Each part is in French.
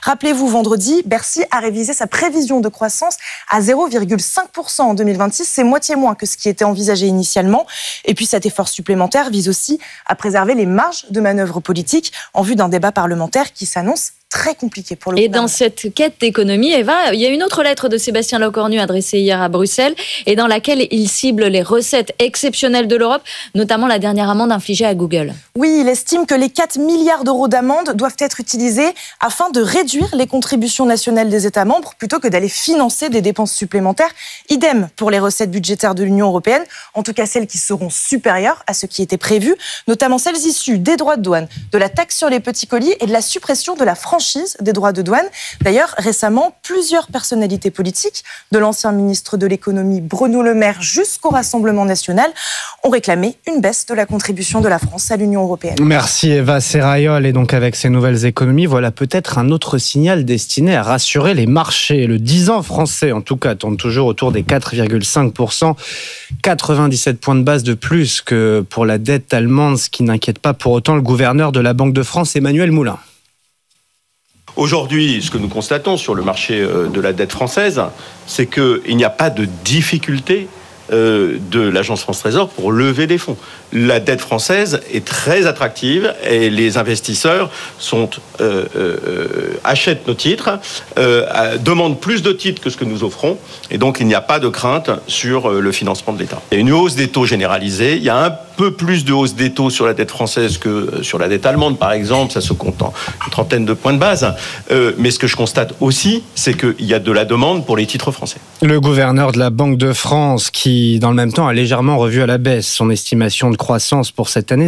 Rappelez-vous, vendredi, Bercy a révisé sa prévision de croissance à 0,5% en 2026. C'est moitié moins que ce qui était envisagé initialement. Et puis cet effort supplémentaire vise aussi à préserver les marges de manœuvre politique en vue d'un débat parlementaire qui s'annonce très compliqué pour le gouvernement. Et dans cette quête d'économie, Eva, il y a une autre lettre de Sébastien Lecornu adressée hier à Bruxelles et dans laquelle il cible les recettes exceptionnelles de l'Europe, notamment la dernière amende infligée à Google. Oui, il estime que les 4 milliards d'euros d'amende doivent être utilisés afin de réduire les contributions nationales des États membres plutôt que d'aller financer des dépenses supplémentaires. Idem pour les recettes budgétaires de l'Union européenne, en tout cas celles qui seront supérieures à ce qui était prévu, notamment celles issues des droits de douane, de la taxe sur les petits colis et de la suppression de la franchise des droits de douane. D'ailleurs, récemment, plusieurs personnalités politiques, de l'ancien ministre de l'économie Bruno Le Maire jusqu'au Rassemblement national, ont réclamé une baisse de la contribution de la France à l'Union européenne. Merci Eva Serrayol. Et donc avec ces nouvelles économies, voilà peut-être un autre signal destiné à rassurer les marchés. Le 10 ans français, en tout cas, tourne toujours autour des 4,5%. 97 points de base de plus que pour la dette allemande, ce qui n'inquiète pas pour autant le gouverneur de la Banque de France, Emmanuel Moulin. Aujourd'hui, ce que nous constatons sur le marché de la dette française, c'est qu'il n'y a pas de difficulté de l'Agence France Trésor pour lever des fonds. La dette française est très attractive et les investisseurs achètent nos titres, demandent plus de titres que ce que nous offrons et donc il n'y a pas de crainte sur le financement de l'État. Il y a une hausse des taux généralisée, il y a un peu plus de hausse des taux sur la dette française que sur la dette allemande par exemple, ça se compte en une trentaine de points de base, mais ce que je constate aussi, c'est qu'il y a de la demande pour les titres français. Le gouverneur de la Banque de France qui, dans le même temps, a légèrement revu à la baisse son estimation de croissance pour cette année,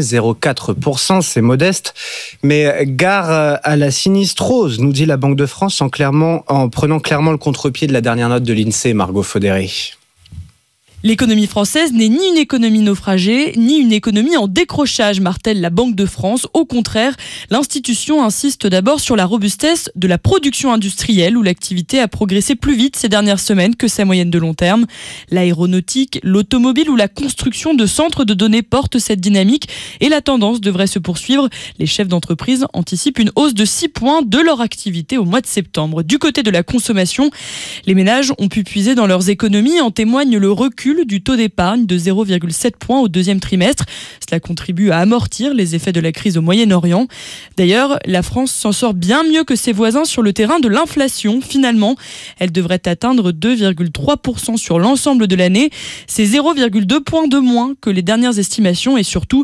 0,4%, c'est modeste. Mais gare à la sinistrose, nous dit la Banque de France en prenant clairement le contre-pied de la dernière note de l'INSEE, Margot Faudéré. L'économie française n'est ni une économie naufragée, ni une économie en décrochage, martèle la Banque de France. Au contraire, l'institution insiste d'abord sur la robustesse de la production industrielle, où l'activité a progressé plus vite ces dernières semaines que sa moyenne de long terme. L'aéronautique, l'automobile ou la construction de centres de données portent cette dynamique et la tendance devrait se poursuivre. Les chefs d'entreprise anticipent une hausse de 6 points de leur activité au mois de septembre. Du côté de la consommation, les ménages ont pu puiser dans leurs économies, en témoigne le recul du taux d'épargne de 0,7 points au deuxième trimestre. Cela contribue à amortir les effets de la crise au Moyen-Orient. D'ailleurs, la France s'en sort bien mieux que ses voisins sur le terrain de l'inflation. Finalement, elle devrait atteindre 2,3% sur l'ensemble de l'année. C'est 0,2 points de moins que les dernières estimations et surtout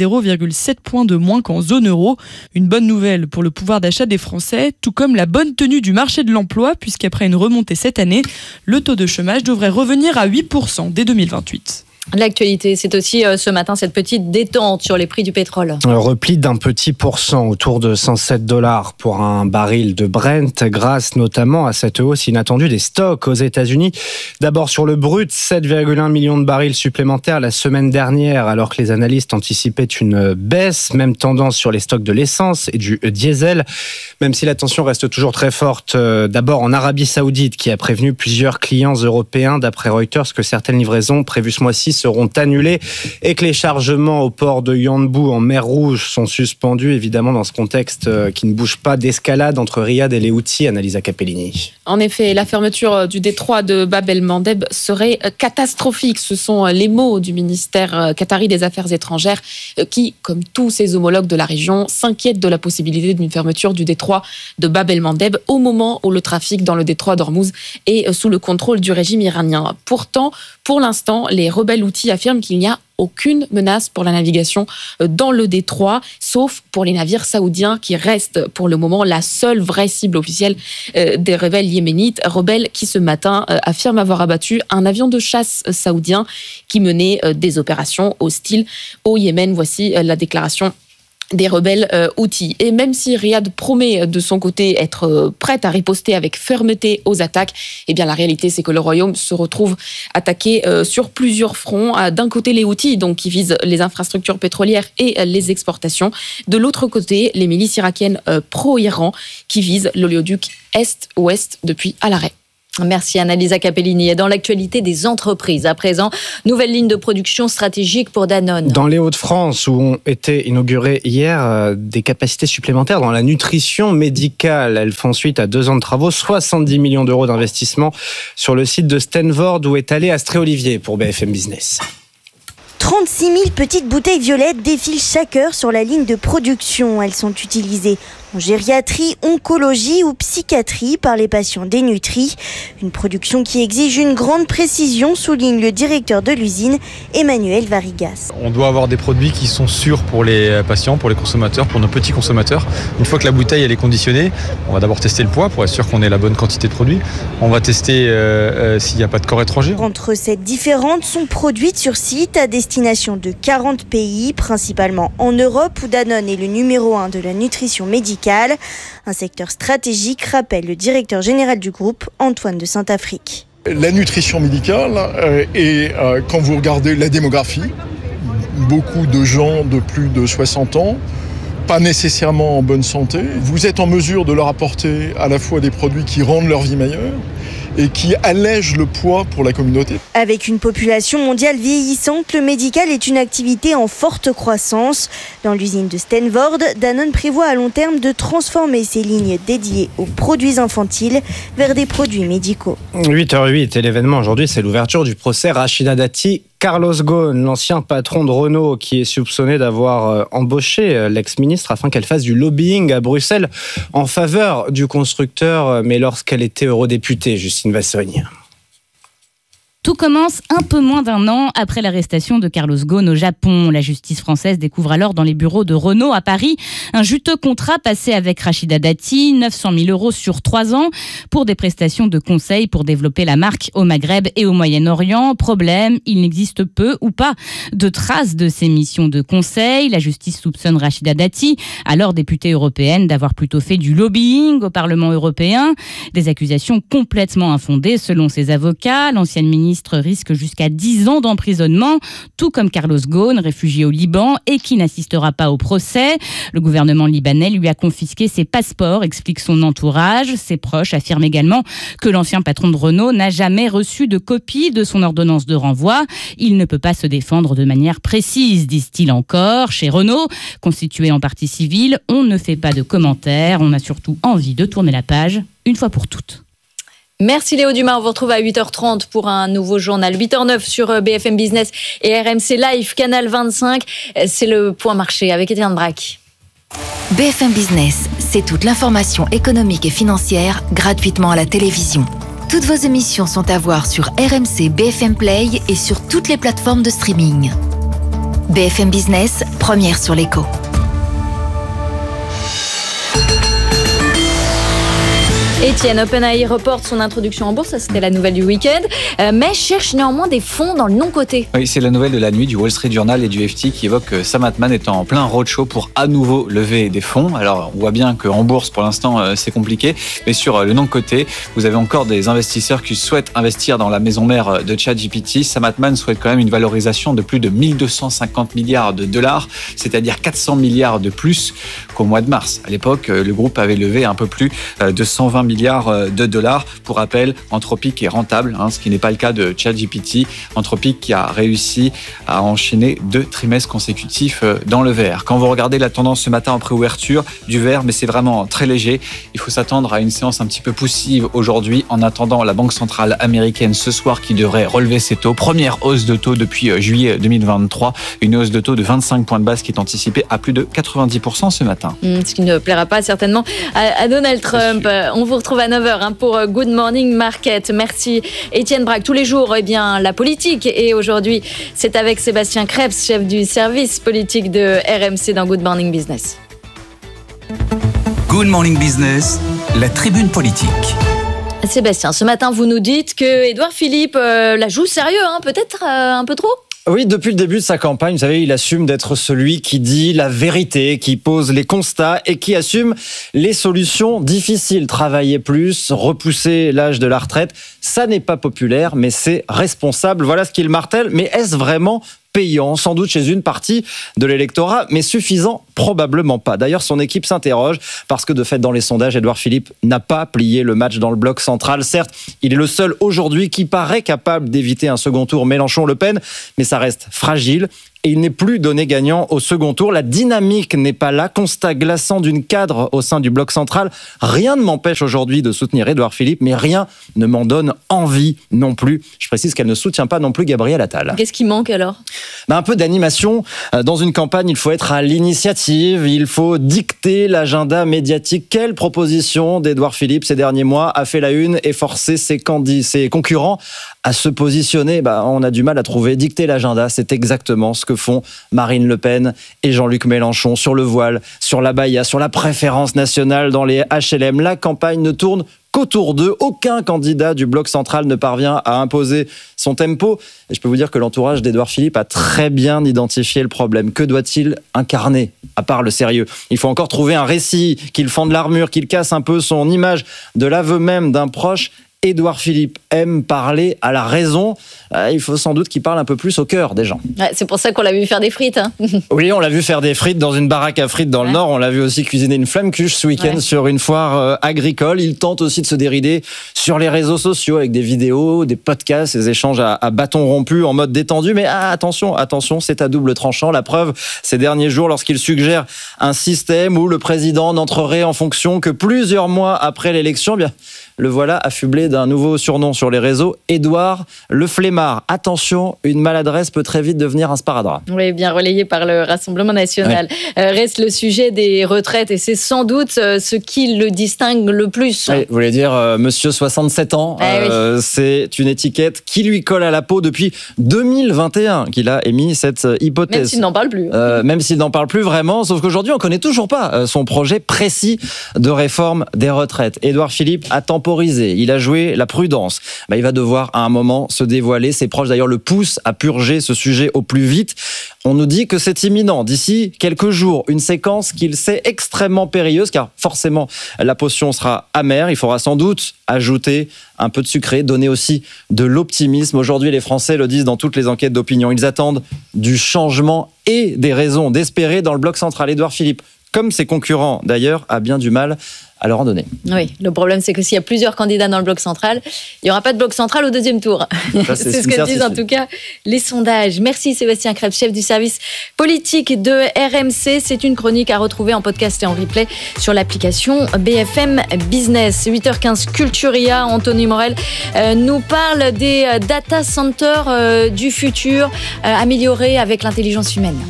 0,7 points de moins qu'en zone euro. Une bonne nouvelle pour le pouvoir d'achat des Français, tout comme la bonne tenue du marché de l'emploi, puisqu'après une remontée cette année, le taux de chômage devrait revenir à 8% dès 2028. L'actualité, c'est aussi ce matin cette petite détente sur les prix du pétrole. Un repli d'un petit pourcent autour de $107 pour un baril de Brent, grâce notamment à cette hausse inattendue des stocks aux États-Unis. D'abord sur le brut, 7,1 millions de barils supplémentaires la semaine dernière, alors que les analystes anticipaient une baisse. Même tendance sur les stocks de l'essence et du diesel, même si la tension reste toujours très forte. D'abord en Arabie Saoudite, qui a prévenu plusieurs clients européens, d'après Reuters, que certaines livraisons prévues ce mois-ci seront annulés et que les chargements au port de Yanbu en mer Rouge sont suspendus, évidemment dans ce contexte qui ne bouge pas d'escalade entre Riyad et les Houthis, Annalisa Capellini. En effet, la fermeture du détroit de Bab el-Mandeb serait catastrophique. Ce sont les mots du ministère qatari des Affaires étrangères qui, comme tous ses homologues de la région, s'inquiètent de la possibilité d'une fermeture du détroit de Bab el-Mandeb au moment où le trafic dans le détroit d'Ormuz est sous le contrôle du régime iranien. Pourtant, pour l'instant, les rebelles Houthis affirment qu'il n'y a aucune menace pour la navigation dans le détroit, sauf pour les navires saoudiens qui restent pour le moment la seule vraie cible officielle des rebelles yéménites. Rebelles qui ce matin affirment avoir abattu un avion de chasse saoudien qui menait des opérations hostiles au Yémen. Voici la déclaration des rebelles Houthis. Et même si Riyad promet de son côté être prête à riposter avec fermeté aux attaques, eh bien la réalité c'est que le Royaume se retrouve attaqué sur plusieurs fronts. D'un côté les Houthis, donc qui visent les infrastructures pétrolières et les exportations. De l'autre côté, les milices irakiennes pro-Iran qui visent l'oléoduc Est-Ouest depuis Al-Arrêt. Merci Annalisa Capellini. Et dans l'actualité des entreprises, à présent, nouvelle ligne de production stratégique pour Danone. Dans les Hauts-de-France, où ont été inaugurées hier des capacités supplémentaires dans la nutrition médicale. Elles font suite à 2 ans de travaux, 70 millions d'euros d'investissement sur le site de Stenvord, où est allé Astrée Olivier pour BFM Business. 36 000 petites bouteilles violettes défilent chaque heure sur la ligne de production. Elles sont utilisées en gériatrie, oncologie ou psychiatrie par les patients dénutris. Une production qui exige une grande précision, souligne le directeur de l'usine, Emmanuel Varigas. On doit avoir des produits qui sont sûrs pour les patients, pour les consommateurs, pour nos petits consommateurs. Une fois que la bouteille elle est conditionnée, on va d'abord tester le poids pour être sûr qu'on ait la bonne quantité de produit. On va tester s'il n'y a pas de corps étranger. Entre recettes différentes sont produites sur site à destination de 40 pays, principalement en Europe où Danone est le numéro 1 de la nutrition médicale. Un secteur stratégique, rappelle le directeur général du groupe, Antoine de Saint-Afrique. La nutrition médicale et quand vous regardez la démographie, beaucoup de gens de plus de 60 ans, pas nécessairement en bonne santé, vous êtes en mesure de leur apporter à la fois des produits qui rendent leur vie meilleure et qui allègent le poids pour la communauté. Avec une population mondiale vieillissante, le médical est une activité en forte croissance. Dans l'usine de Stenvord, Danone prévoit à long terme de transformer ses lignes dédiées aux produits infantiles vers des produits médicaux. 8h08 et l'événement aujourd'hui, c'est l'ouverture du procès Rachida Dati. Carlos Ghosn, l'ancien patron de Renault, qui est soupçonné d'avoir embauché l'ex-ministre afin qu'elle fasse du lobbying à Bruxelles en faveur du constructeur, mais lorsqu'elle était eurodéputée, Justine Vassogne. Tout commence un peu moins d'1 an après l'arrestation de Carlos Ghosn au Japon. La justice française découvre alors dans les bureaux de Renault à Paris un juteux contrat passé avec Rachida Dati, 900 000 euros sur 3 ans pour des prestations de conseil pour développer la marque au Maghreb et au Moyen-Orient. Problème, il n'existe peu ou pas de traces de ces missions de conseil. La justice soupçonne Rachida Dati, alors députée européenne, d'avoir plutôt fait du lobbying au Parlement européen. Des accusations complètement infondées selon ses avocats. L'ancienne ministre risque jusqu'à 10 ans d'emprisonnement, tout comme Carlos Ghosn, réfugié au Liban et qui n'assistera pas au procès. Le gouvernement libanais lui a confisqué ses passeports, explique son entourage. Ses proches affirment également que l'ancien patron de Renault n'a jamais reçu de copie de son ordonnance de renvoi. Il ne peut pas se défendre de manière précise, disent-ils encore. Chez Renault, constitué en partie civile, on ne fait pas de commentaires. On a surtout envie de tourner la page une fois pour toutes. Merci Léo Dumas, on vous retrouve à 8h30 pour un nouveau journal. 8h09 sur BFM Business et RMC Live, Canal 25. C'est le point marché avec Étienne Braque. BFM Business, c'est toute l'information économique et financière gratuitement à la télévision. Toutes vos émissions sont à voir sur RMC, BFM Play et sur toutes les plateformes de streaming. BFM Business, première sur l'écho. Etienne, OpenAI reporte son introduction en bourse, ça c'était la nouvelle du week-end, mais cherche néanmoins des fonds dans le non-coté. Oui, c'est la nouvelle de la nuit du Wall Street Journal et du FT qui évoque que Sam Altman est en plein roadshow pour à nouveau lever des fonds. Alors on voit bien qu'en bourse pour l'instant c'est compliqué, mais sur le non-coté, vous avez encore des investisseurs qui souhaitent investir dans la maison mère de ChatGPT. Sam Altman souhaite quand même une valorisation de plus de 1250 milliards de dollars, c'est-à-dire 400 milliards de plus qu'au mois de mars. À l'époque, le groupe avait levé un peu plus de 120 milliards de dollars. Pour rappel, Anthropic est rentable, ce qui n'est pas le cas de ChatGPT. Anthropic qui a réussi à enchaîner 2 trimestres consécutifs dans le vert. Quand vous regardez la tendance ce matin en préouverture, du vert, mais c'est vraiment très léger. Il faut s'attendre à une séance un petit peu poussive aujourd'hui en attendant la Banque centrale américaine ce soir qui devrait relever ses taux. Première hausse de taux depuis juillet 2023. Une hausse de taux de 25 points de base qui est anticipée à plus de 90% ce matin. Ce qui ne plaira pas certainement à Donald Trump. On vous retrouve à 9h pour Good Morning Market. Merci Étienne Braque. Tous les jours, la politique. Et aujourd'hui, c'est avec Sébastien Krebs, chef du service politique de RMC dans Good Morning Business. Good Morning Business, la tribune politique. Sébastien, ce matin, vous nous dites que Édouard Philippe la joue sérieux, peut-être un peu trop ? Oui, depuis le début de sa campagne, vous savez, il assume d'être celui qui dit la vérité, qui pose les constats et qui assume les solutions difficiles. Travailler plus, repousser l'âge de la retraite, ça n'est pas populaire, mais c'est responsable. Voilà ce qu'il martèle. Mais est-ce vraiment payant ? Sans doute chez une partie de l'électorat, mais suffisant Probablement pas. D'ailleurs, son équipe s'interroge parce que de fait, dans les sondages, Édouard Philippe n'a pas plié le match dans le bloc central. Certes, il est le seul aujourd'hui qui paraît capable d'éviter un second tour Mélenchon-Le Pen, mais ça reste fragile. Et il n'est plus donné gagnant au second tour. La dynamique n'est pas là. Constat glaçant d'une cadre au sein du bloc central. Rien ne m'empêche aujourd'hui de soutenir Édouard Philippe, mais rien ne m'en donne envie non plus. Je précise qu'elle ne soutient pas non plus Gabriel Attal. Qu'est-ce qui manque alors ? Un peu d'animation. Dans une campagne, il faut être à l'initiative. Il faut dicter l'agenda médiatique. Quelle proposition d'Édouard Philippe ces derniers mois a fait la une et forcé ses concurrents à se positionner ? On a du mal à trouver. Dicter l'agenda, c'est exactement ce que font Marine Le Pen et Jean-Luc Mélenchon sur le voile, sur l'abaya, sur la préférence nationale dans les HLM. La campagne ne tourne qu'autour d'eux. Aucun candidat du bloc central ne parvient à imposer son tempo. Et je peux vous dire que l'entourage d'Édouard Philippe a très bien identifié le problème. Que doit-il incarner, à part le sérieux ? Il faut encore trouver un récit, qu'il fende l'armure, qu'il casse un peu son image de l'aveu même d'un proche. Édouard Philippe aime parler à la raison. Il faut sans doute qu'il parle un peu plus au cœur des gens. Ouais, c'est pour ça qu'on l'a vu faire des frites. Hein. Oui, on l'a vu faire des frites dans une baraque à frites dans le Nord. On l'a vu aussi cuisiner une flamme-cuche ce week-end sur une foire agricole. Il tente aussi de se dérider sur les réseaux sociaux avec des vidéos, des podcasts, des échanges à bâton rompu en mode détendu. Mais attention, c'est à double tranchant. La preuve, ces derniers jours, lorsqu'il suggère un système où le président n'entrerait en fonction que plusieurs mois après l'élection, le voilà affublé d'un nouveau surnom sur les réseaux, Édouard le Flemmard. Attention, une maladresse peut très vite devenir un sparadrap. Oui, bien relayé par le Rassemblement national. Reste le sujet des retraites et c'est sans doute ce qui le distingue le plus. Oui, vous voulez dire monsieur 67 ans, c'est une étiquette qui lui colle à la peau depuis 2021 qu'il a émis cette hypothèse. Même s'il n'en parle plus. Même s'il n'en parle plus vraiment, sauf qu'aujourd'hui on ne connaît toujours pas son projet précis de réforme des retraites. Édouard Philippe a temporisé, il a joué la prudence. Il va devoir à un moment se dévoiler. Ses proches d'ailleurs le poussent à purger ce sujet au plus vite. On nous dit que c'est imminent. D'ici quelques jours, une séquence qu'il sait extrêmement périlleuse car forcément la potion sera amère. Il faudra sans doute ajouter un peu de sucré, donner aussi de l'optimisme. Aujourd'hui, les Français le disent dans toutes les enquêtes d'opinion. Ils attendent du changement et des raisons d'espérer dans le bloc central. Édouard Philippe, comme ses concurrents d'ailleurs, a bien du mal à leur en donner. Oui, le problème c'est que s'il y a plusieurs candidats dans le bloc central, il n'y aura pas de bloc central au deuxième tour. C'est ce que disent en tout cas les sondages. Merci Sébastien Krebs, chef du service politique de RMC. C'est une chronique à retrouver en podcast et en replay sur l'application BFM Business. 8h15, Culturia, Anthony Morel nous parle des data centers du futur, améliorés avec l'intelligence humaine.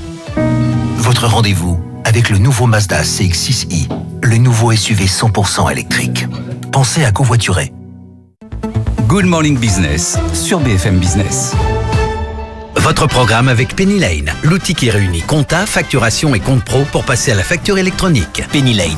Votre rendez-vous avec le nouveau Mazda CX-6i, le nouveau SUV 100% électrique. Pensez à covoiturer. Good Morning Business sur BFM Business. Votre programme avec Penny Lane, l'outil qui réunit compta, facturation et compte pro pour passer à la facture électronique. Penny Lane.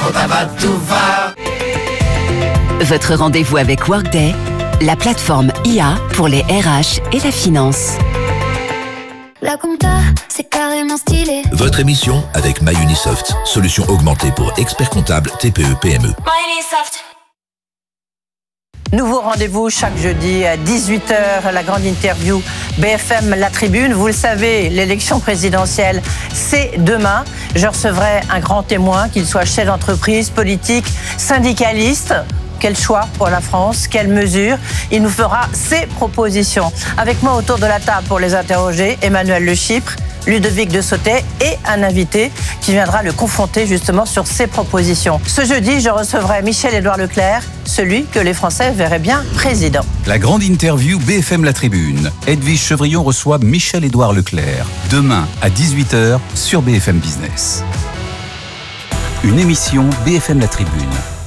Votre rendez-vous avec Workday, la plateforme IA pour les RH et la finance. La compta, c'est carrément stylé. Votre émission avec MyUnisoft, solution augmentée pour experts comptables TPE-PME. MyUnisoft. Nouveau rendez-vous chaque jeudi à 18h, la grande interview BFM La Tribune. Vous le savez, l'élection présidentielle, c'est demain. Je recevrai un grand témoin, qu'il soit chef d'entreprise, politique, syndicaliste. Quel choix pour la France, quelles mesures? Il nous fera ses propositions. Avec moi autour de la table pour les interroger, Emmanuel Le Chypre, Ludovic de Sautet et un invité qui viendra le confronter justement sur ses propositions. Ce jeudi, je recevrai Michel-Édouard Leclerc, celui que les Français verraient bien président. La grande interview BFM La Tribune. Edwige Chevrillon reçoit Michel-Édouard Leclerc. Demain à 18h sur BFM Business. Une émission BFM La Tribune.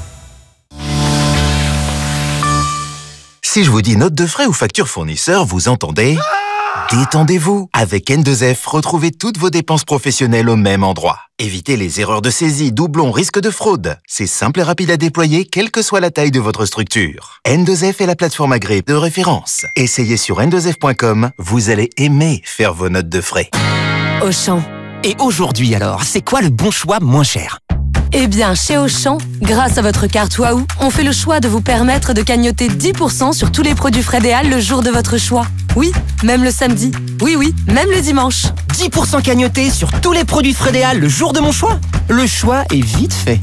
Si je vous dis note de frais ou facture fournisseur, vous entendez ? Détendez-vous. Avec N2F, retrouvez toutes vos dépenses professionnelles au même endroit. Évitez les erreurs de saisie, doublons, risques de fraude. C'est simple et rapide à déployer, quelle que soit la taille de votre structure. N2F est la plateforme agréée de référence. Essayez sur n2f.com, vous allez aimer faire vos notes de frais. Auchan. Et aujourd'hui alors, c'est quoi le bon choix moins cher ? Eh bien, chez Auchan, grâce à votre carte Waouh, on fait le choix de vous permettre de cagnoter 10% sur tous les produits Fred et Al le jour de votre choix. Oui, même le samedi. Oui, même le dimanche. 10% cagnoté sur tous les produits Frédéal le jour de mon choix. Le choix est vite fait.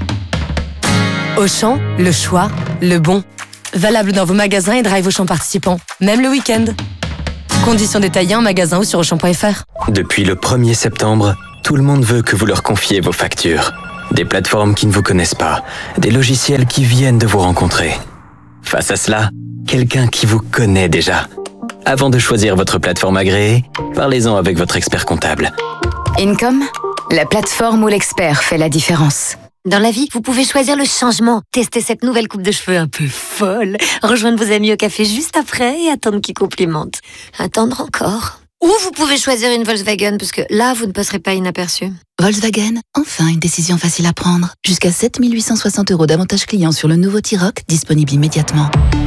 Auchan, le choix, le bon. Valable dans vos magasins et drive Auchan participants, même le week-end. Conditions détaillées en magasin ou sur Auchan.fr. Depuis le 1er septembre, tout le monde veut que vous leur confiez vos factures. Des plateformes qui ne vous connaissent pas, des logiciels qui viennent de vous rencontrer. Face à cela, quelqu'un qui vous connaît déjà. Avant de choisir votre plateforme agréée, parlez-en avec votre expert comptable. Income, la plateforme où l'expert fait la différence. Dans la vie, vous pouvez choisir le changement. Tester cette nouvelle coupe de cheveux un peu folle. Rejoindre vos amis au café juste après et attendre qu'ils complimentent. Attendre encore. Ou vous pouvez choisir une Volkswagen, parce que là, vous ne passerez pas inaperçu. Volkswagen, enfin une décision facile à prendre. Jusqu'à 7 860 € d'avantages clients sur le nouveau T-Roc, disponible immédiatement.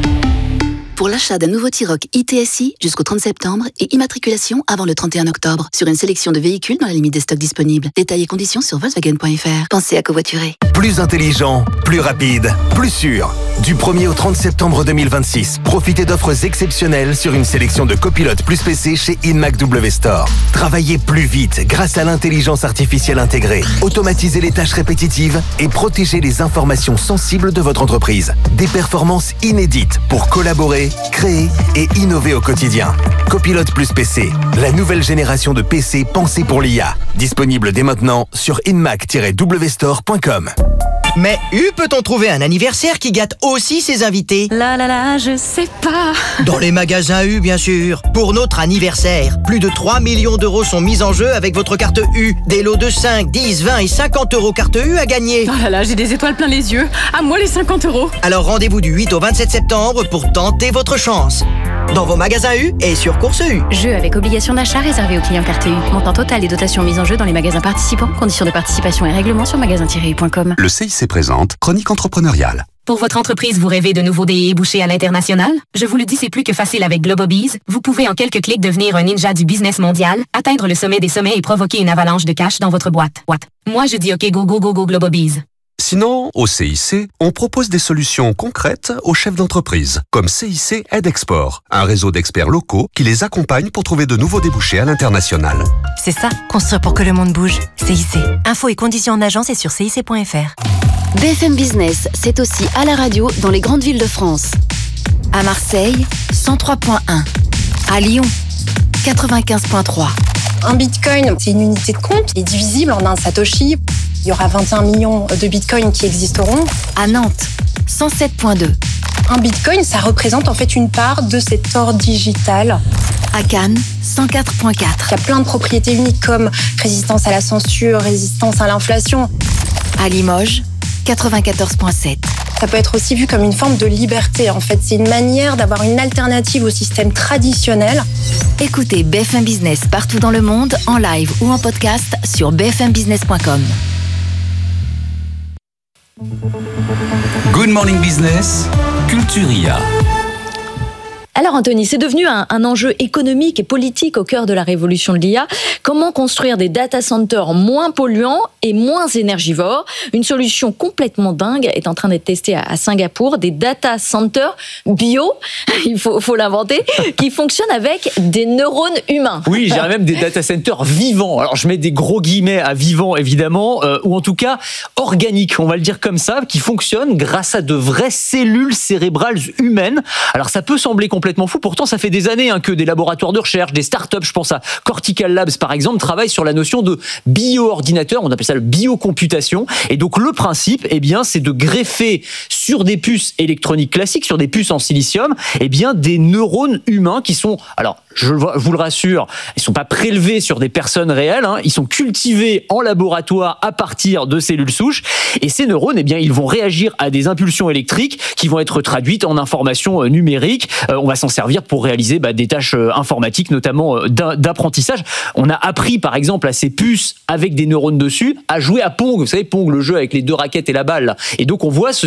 Pour l'achat d'un nouveau T-Roc ITSI jusqu'au 30 septembre et immatriculation avant le 31 octobre sur une sélection de véhicules dans la limite des stocks disponibles. Détails et conditions sur Volkswagen.fr. Pensez à covoiturer. Plus intelligent, plus rapide, plus sûr. Du 1er au 30 septembre 2026, profitez d'offres exceptionnelles sur une sélection de copilotes plus PC chez Inmac W Store. Travaillez plus vite grâce à l'intelligence artificielle intégrée. Automatisez les tâches répétitives et protégez les informations sensibles de votre entreprise. Des performances inédites pour collaborer, créer et innover au quotidien. Copilote plus PC, la nouvelle génération de PC pensée pour l'IA. Disponible dès maintenant sur inmac-wstore.com. Mais peut-on trouver un anniversaire qui gâte aussi ses invités? Je sais pas. Dans les magasins U, bien sûr. Pour notre anniversaire, plus de 3 millions d'euros sont mis en jeu avec votre carte U. Des lots de 5, 10, 20 et 50 € carte U à gagner. J'ai des étoiles plein les yeux. À moi les 50 €. Alors rendez-vous du 8 au 27 septembre pour tenter votre chance. Dans vos magasins U et sur Course U. Jeu avec obligation d'achat réservé aux clients carte U. Montant total des dotations mises en jeu dans les magasins participants. Conditions de participation et règlements sur magasin-u.com. Le CIC présente Chronique entrepreneuriale. Pour votre entreprise, vous rêvez de nouveaux débouchés à l'international? Je vous le dis, c'est plus que facile avec Globobiz. Vous pouvez en quelques clics devenir un ninja du business mondial, atteindre le sommet des sommets et provoquer une avalanche de cash dans votre boîte. Moi, je dis OK, go, go, go, go, Globobiz. Sinon, au CIC, on propose des solutions concrètes aux chefs d'entreprise, comme CIC Aide Export, un réseau d'experts locaux qui les accompagne pour trouver de nouveaux débouchés à l'international. C'est ça, construire pour que le monde bouge. CIC. Infos et conditions en agence et sur cic.fr. BFM Business, c'est aussi à la radio dans les grandes villes de France. À Marseille, 103.1. À Lyon, 95.3. Un bitcoin, c'est une unité de compte, il est divisible en un satoshi. Il y aura 21 millions de bitcoins qui existeront. À Nantes, 107.2. Un bitcoin, ça représente en fait une part de cet or digital. À Cannes, 104.4. Il y a plein de propriétés uniques comme résistance à la censure, résistance à l'inflation. À Limoges, 94.7. Ça peut être aussi vu comme une forme de liberté. En fait, c'est une manière d'avoir une alternative au système traditionnel. Écoutez BFM Business partout dans le monde, en live ou en podcast sur bfmbusiness.com. Good Morning Business, Culturia. Alors Anthony, c'est devenu un enjeu économique et politique au cœur de la révolution de l'IA. Comment construire des data centers moins polluants et moins énergivores? Une solution complètement dingue est en train d'être testée à Singapour. Des data centers bio, il faut l'inventer, qui fonctionnent avec des neurones humains. Oui, j'irais même des data centers vivants. Alors je mets des gros guillemets à vivants évidemment, ou en tout cas organiques, on va le dire comme ça, qui fonctionnent grâce à de vraies cellules cérébrales humaines. Alors ça peut sembler complètement fou, pourtant ça fait des années que des laboratoires de recherche, des startups, je pense à Cortical Labs par exemple, travaillent sur la notion de bio-ordinateur, on appelle ça le biocomputation, et donc le principe, c'est de greffer sur des puces électroniques classiques, sur des puces en silicium, des neurones humains qui sont, alors je vous le rassure, ils sont pas prélevés sur des personnes réelles, ils sont cultivés en laboratoire à partir de cellules souches, et ces neurones, ils vont réagir à des impulsions électriques qui vont être traduites en informations numériques. On va s'en servir pour réaliser des tâches informatiques, notamment d'apprentissage. On a appris, par exemple, à ces puces avec des neurones dessus, à jouer à Pong. Vous savez, Pong, le jeu avec les deux raquettes et la balle. Et donc, on voit ce système qui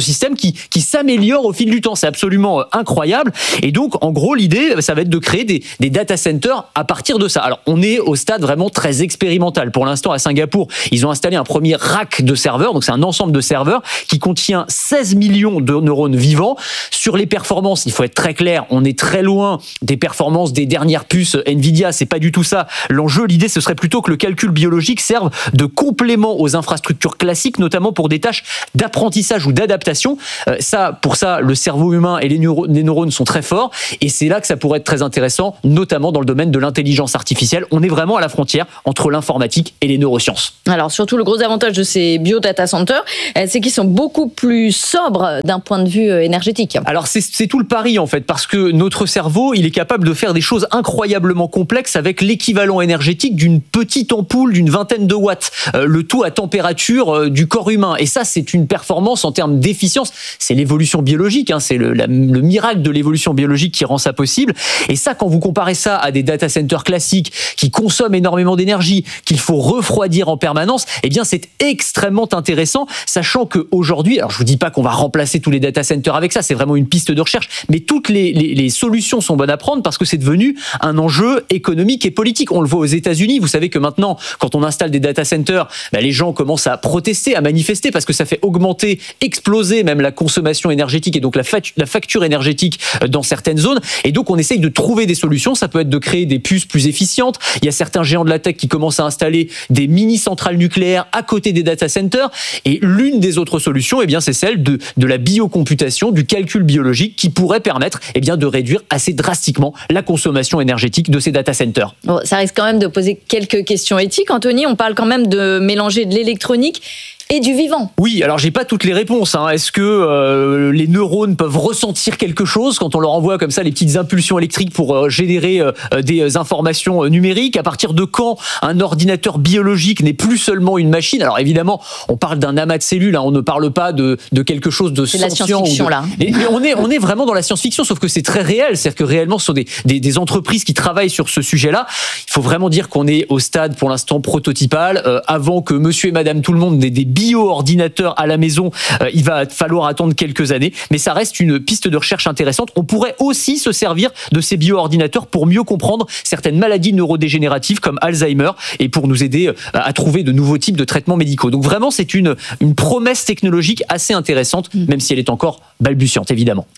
qui s'améliore au fil du temps. C'est absolument incroyable. Et donc, en gros, l'idée, ça va être de créer des data centers à partir de ça. Alors, on est au stade vraiment très expérimental. Pour l'instant, à Singapour, ils ont installé un premier rack de serveurs. Donc, c'est un ensemble de serveurs qui contient 16 millions de neurones vivants. Sur les performances, il faut être très clair, on est très loin des performances des dernières puces Nvidia. C'est pas du tout ça l'enjeu. L'idée, ce serait plutôt que le calcul biologique serve de complément aux infrastructures classiques, notamment pour des tâches d'apprentissage ou d'adaptation. Pour ça, le cerveau humain et les neurones sont très forts. Et c'est là que ça pourrait être très intéressant, notamment dans le domaine de l'intelligence artificielle. On est vraiment à la frontière entre l'informatique et les neurosciences. Alors, surtout, le gros avantage de ces bio-data centers, c'est qu'ils sont beaucoup plus sobres d'un point de vue énergétique. Alors, c'est tout le pari, en fait, parce que notre cerveau, il est capable de faire des choses incroyablement complexes avec l'équivalent énergétique d'une petite ampoule d'une vingtaine de watts. Le tout à température du corps humain. Et ça, c'est une performance en termes d'efficience. C'est l'évolution biologique, hein, c'est le miracle de l'évolution biologique qui rend ça possible. Et ça, quand vous comparez ça à des data centers classiques qui consomment énormément d'énergie, qu'il faut refroidir en permanence, eh bien, c'est extrêmement intéressant, sachant qu'aujourd'hui, alors je vous dis pas qu'on va remplacer tous les data centers avec ça, c'est vraiment une piste de recherche, mais toutes les solutions sont bonnes à prendre parce que c'est devenu un enjeu économique et politique. On le voit aux États-Unis. Vous savez que maintenant, quand on installe des data centers, les gens commencent à protester, à manifester parce que ça fait augmenter, exploser même la consommation énergétique et donc la facture énergétique dans certaines zones. Et donc, on essaye de trouver des solutions. Ça peut être de créer des puces plus efficientes. Il y a certains géants de la tech qui commencent à installer des mini-centrales nucléaires à côté des data centers. Et l'une des autres solutions, eh bien, c'est celle de la biocomputation, du calcul biologique qui pourrait permettre, eh bien, de réduire assez drastiquement la consommation énergétique de ces data centers. Bon, ça risque quand même de poser quelques questions éthiques. Anthony, on parle quand même de mélanger de l'électronique et du vivant. Oui, alors j'ai pas toutes les réponses. Est-ce que les neurones peuvent ressentir quelque chose quand on leur envoie comme ça les petites impulsions électriques pour générer des informations numériques? À partir de quand un ordinateur biologique n'est plus seulement une machine? Alors évidemment, on parle d'un amas de cellules, on ne parle pas de quelque chose de sentient. C'est la science-fiction là. Mais on est vraiment dans la science-fiction, sauf que c'est très réel. C'est-à-dire que réellement, ce sont des entreprises qui travaillent sur ce sujet-là. Il faut vraiment dire qu'on est au stade pour l'instant prototypal. Avant que monsieur et madame tout le monde n'aient des bio-ordinateurs à la maison, il va falloir attendre quelques années, mais ça reste une piste de recherche intéressante. On pourrait aussi se servir de ces bio-ordinateurs pour mieux comprendre certaines maladies neurodégénératives comme Alzheimer et pour nous aider à trouver de nouveaux types de traitements médicaux. Donc vraiment, c'est une promesse technologique assez intéressante, même si elle est encore balbutiante, évidemment.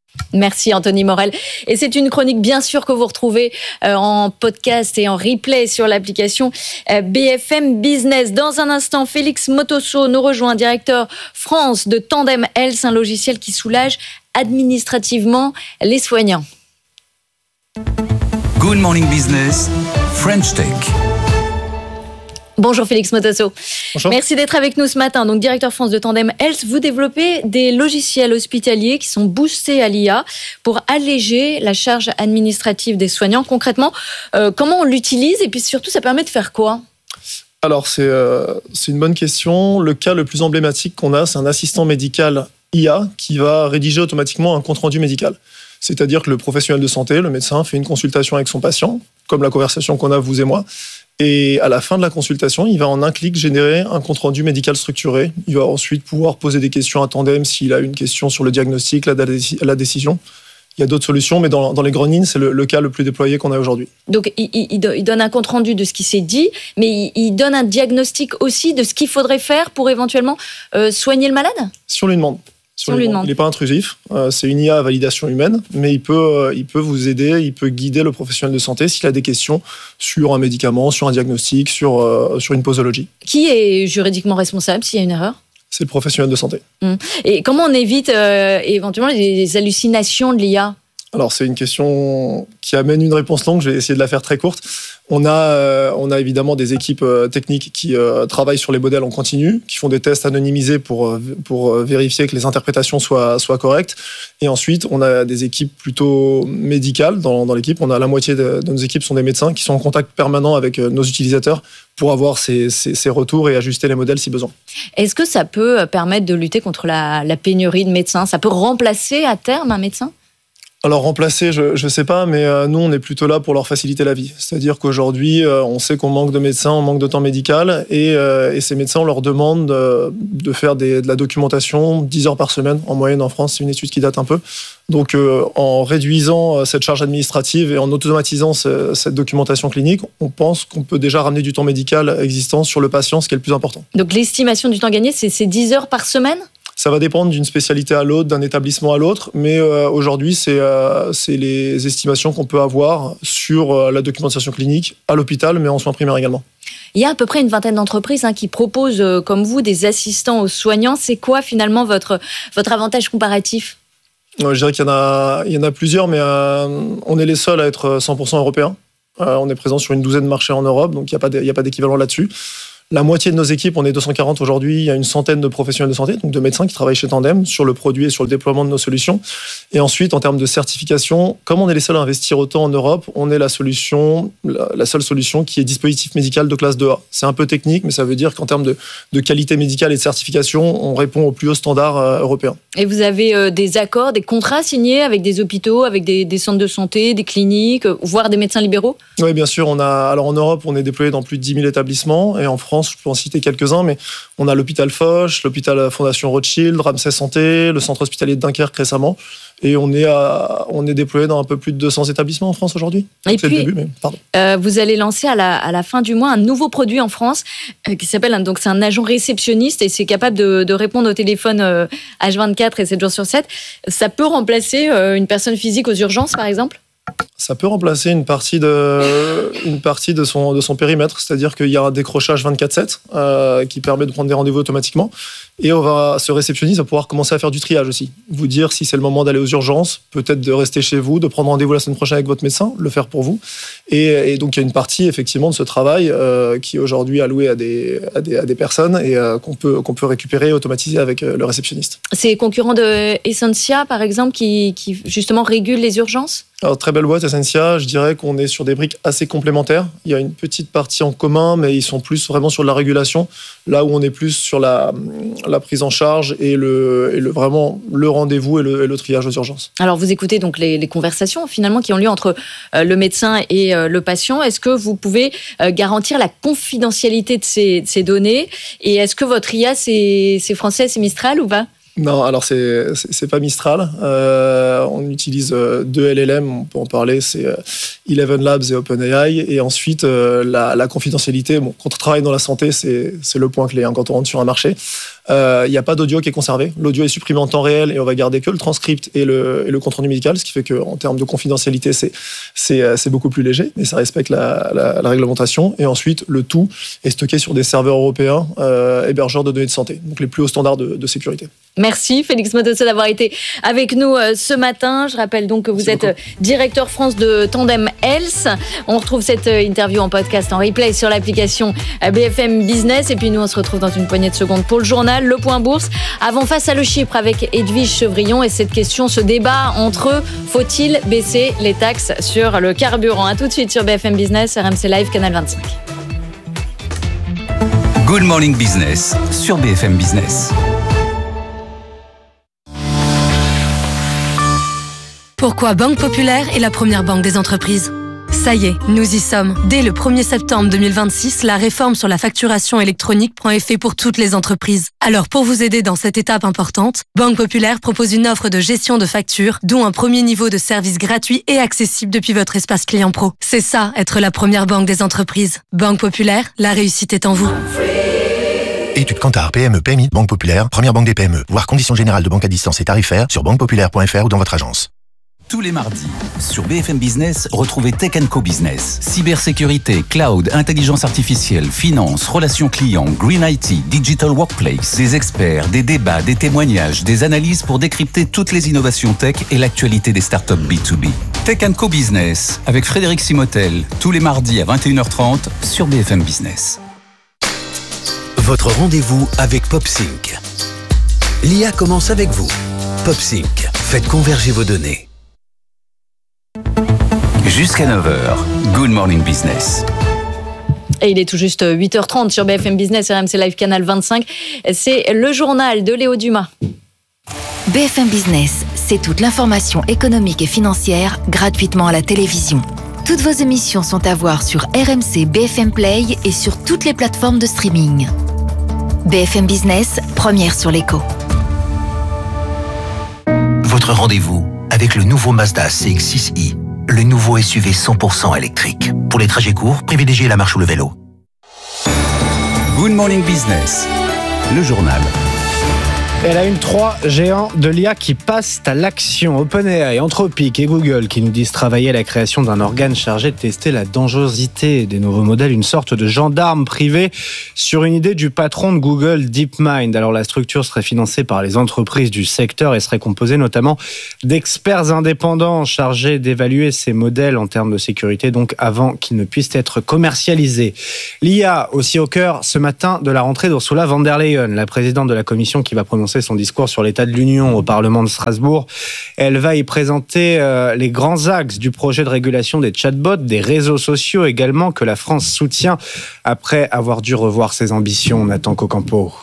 Merci Anthony Morel. Et c'est une chronique bien sûr que vous retrouvez en podcast et en replay sur l'application BFM Business. Dans un instant, Félix Motosso nous rejoint, directeur France de Tandem Health, un logiciel qui soulage administrativement les soignants. Good Morning Business, French Tech. Bonjour Félix Motosso. Bonjour. Merci d'être avec nous ce matin. Donc, directeur France de Tandem Health, vous développez des logiciels hospitaliers qui sont boostés à l'IA pour alléger la charge administrative des soignants. Concrètement, comment on l'utilise et puis surtout, ça permet de faire quoi ? Alors, c'est une bonne question. Le cas le plus emblématique qu'on a, c'est un assistant médical IA qui va rédiger automatiquement un compte-rendu médical. C'est-à-dire que le professionnel de santé, le médecin, fait une consultation avec son patient, comme la conversation qu'on a vous et moi. Et à la fin de la consultation, il va en un clic générer un compte-rendu médical structuré. Il va ensuite pouvoir poser des questions à Tandem s'il a une question sur le diagnostic, la décision. Il y a d'autres solutions, mais dans les grandes lignes, c'est le cas le plus déployé qu'on a aujourd'hui. Donc, il donne un compte-rendu de ce qui s'est dit, mais il donne un diagnostic aussi de ce qu'il faudrait faire pour éventuellement soigner le malade ? Si on lui demande. Il n'est pas intrusif, c'est une IA à validation humaine, mais il peut vous aider, il peut guider le professionnel de santé s'il a des questions sur un médicament, sur un diagnostic, sur une posologie. Qui est juridiquement responsable s'il y a une erreur ? C'est le professionnel de santé. Et comment on évite éventuellement les hallucinations de l'IA ? Alors, c'est une question qui amène une réponse longue, je vais essayer de la faire très courte. On a évidemment des équipes techniques qui travaillent sur les modèles en continu, qui font des tests anonymisés pour vérifier que les interprétations soient correctes. Et ensuite, on a des équipes plutôt médicales dans l'équipe. On a la moitié de nos équipes sont des médecins qui sont en contact permanent avec nos utilisateurs pour avoir ces retours et ajuster les modèles si besoin. Est-ce que ça peut permettre de lutter contre la pénurie de médecins ? Ça peut remplacer à terme un médecin ? Alors remplacer, je sais pas, mais nous on est plutôt là pour leur faciliter la vie. C'est-à-dire qu'aujourd'hui, on sait qu'on manque de médecins, on manque de temps médical, et ces médecins, on leur demande de faire de la documentation 10 heures par semaine en moyenne en France. C'est une étude qui date un peu. Donc en réduisant cette charge administrative et en automatisant cette documentation clinique, on pense qu'on peut déjà ramener du temps médical existant sur le patient, ce qui est le plus important. Donc l'estimation du temps gagné, c'est 10 heures par semaine ? Ça va dépendre d'une spécialité à l'autre, d'un établissement à l'autre, mais aujourd'hui, c'est les estimations qu'on peut avoir sur la documentation clinique à l'hôpital, mais en soins primaires également. Il y a à peu près une vingtaine d'entreprises qui proposent, comme vous, des assistants aux soignants. C'est quoi finalement votre avantage comparatif ? Je dirais qu'il y en a plusieurs, mais on est les seuls à être 100% européens. On est présent sur une douzaine de marchés en Europe, donc il n'y a pas d'équivalent là-dessus. La moitié de nos équipes, on est 240 aujourd'hui, il y a une centaine de professionnels de santé, donc de médecins qui travaillent chez Tandem sur le produit et sur le déploiement de nos solutions. Et ensuite, en termes de certification, comme on est les seuls à investir autant en Europe, on est la seule solution qui est dispositif médical de classe 2A. C'est un peu technique, mais ça veut dire qu'en termes de qualité médicale et de certification, on répond aux plus hauts standards européens. Et vous avez des accords, des contrats signés avec des hôpitaux, avec des centres de santé, des cliniques, voire des médecins libéraux ? Oui, bien sûr. Alors en Europe, on est déployé dans plus de 10 000 établissements, et en France, je peux en citer quelques-uns, mais on a l'hôpital Foch, l'hôpital Fondation Rothschild, Ramsay Santé, le centre hospitalier de Dunkerque récemment, et on est déployé dans un peu plus de 200 établissements en France aujourd'hui. Et c'est puis, le début, mais pardon. Vous allez lancer à la fin du mois un nouveau produit en France qui s'appelle, donc c'est un agent réceptionniste et c'est capable de répondre au téléphone H24 et 7 jours sur 7. Ça peut remplacer une personne physique aux urgences, par exemple ? Ça peut remplacer une partie de son périmètre, c'est-à-dire qu'il y a un décrochage 24/7 qui permet de prendre des rendez-vous automatiquement, et ce réceptionniste va pouvoir commencer à faire du triage aussi, vous dire si c'est le moment d'aller aux urgences, peut-être de rester chez vous, de prendre rendez-vous la semaine prochaine avec votre médecin, le faire pour vous, et donc il y a une partie effectivement de ce travail qui est aujourd'hui alloué à des personnes et qu'on peut récupérer et automatiser avec le réceptionniste. C'est concurrent de Essentia par exemple qui justement régule les urgences ? Alors, très belle boîte, Essentia. Je dirais qu'on est sur des briques assez complémentaires. Il y a une petite partie en commun, mais ils sont plus vraiment sur la régulation, là où on est plus sur la prise en charge et vraiment le rendez-vous et le triage aux urgences. Alors, vous écoutez donc les conversations finalement qui ont lieu entre le médecin et le patient. Est-ce que vous pouvez garantir la confidentialité de ces données ? Et est-ce que votre IA, c'est français, c'est Mistral ou pas ? Non, alors c'est pas Mistral. On utilise 2 LLM, on peut en parler, c'est Eleven Labs et OpenAI. Et ensuite, la confidentialité, quand on travaille dans la santé, c'est le point clé quand on rentre sur un marché. Il n'y a pas d'audio qui est conservé. L'audio est supprimé en temps réel et on va garder que le transcript et le compte-rendu médical, ce qui fait qu'en termes de confidentialité, c'est beaucoup plus léger, mais ça respecte la réglementation. Et ensuite, le tout est stocké sur des serveurs européens hébergeurs de données de santé, donc les plus hauts standards de sécurité. Merci Félix Motosso d'avoir été avec nous ce matin. Je rappelle donc que vous êtes directeur France de Tandem Health. On retrouve cette interview en podcast, en replay sur l'application BFM Business. Et puis nous, on se retrouve dans une poignée de secondes pour le journal, le point bourse. Avant Face à le Chypre avec Edwige Chevrillon et cette question, ce débat entre faut-il baisser les taxes sur le carburant. À tout de suite sur BFM Business, RMC Live, Canal 25. Good Morning Business sur BFM Business. Pourquoi Banque Populaire est la première banque des entreprises ? Ça y est, nous y sommes. Dès le 1er septembre 2026, la réforme sur la facturation électronique prend effet pour toutes les entreprises. Alors pour vous aider dans cette étape importante, Banque Populaire propose une offre de gestion de factures, dont un premier niveau de service gratuit et accessible depuis votre espace client pro. C'est ça, être la première banque des entreprises. Banque Populaire, la réussite est en vous. Étude Kantar, PME, PMI, Banque Populaire, première banque des PME. Voir conditions générales de banque à distance et tarifaires sur banquepopulaire.fr ou dans votre agence. Tous les mardis, sur BFM Business, retrouvez Tech & Co Business. Cybersécurité, cloud, intelligence artificielle, finance, relations clients, green IT, digital workplace. Des experts, des débats, des témoignages, des analyses pour décrypter toutes les innovations tech et l'actualité des startups B2B. Tech & Co Business, avec Frédéric Simotel, tous les mardis à 21h30 sur BFM Business. Votre rendez-vous avec PopSync. L'IA commence avec vous. PopSync, faites converger vos données. Jusqu'à 9h, Good Morning Business. Et il est tout juste 8h30 sur BFM Business, RMC Live, Canal 25. C'est le journal de Léo Dumas. BFM Business, c'est toute l'information économique et financière gratuitement à la télévision. Toutes vos émissions sont à voir sur RMC BFM Play et sur toutes les plateformes de streaming. BFM Business, première sur l'écho. Votre rendez-vous avec le nouveau Mazda CX-6i, le nouveau SUV 100% électrique. Pour les trajets courts, privilégiez la marche ou le vélo. Good Morning Business, le journal. Elle a une 3 géants de l'IA qui passent à l'action. OpenAI, Anthropic et Google qui nous disent travailler à la création d'un organe chargé de tester la dangerosité des nouveaux modèles, une sorte de gendarme privé sur une idée du patron de Google, DeepMind. Alors la structure serait financée par les entreprises du secteur et serait composée notamment d'experts indépendants chargés d'évaluer ces modèles en termes de sécurité, donc avant qu'ils ne puissent être commercialisés. L'IA aussi au cœur ce matin de la rentrée d'Ursula von der Leyen, la présidente de la Commission qui va prononcer son discours sur l'état de l'Union au Parlement de Strasbourg. Elle va y présenter les grands axes du projet de régulation des chatbots, des réseaux sociaux également, que la France soutient après avoir dû revoir ses ambitions. Nathan Cocampo.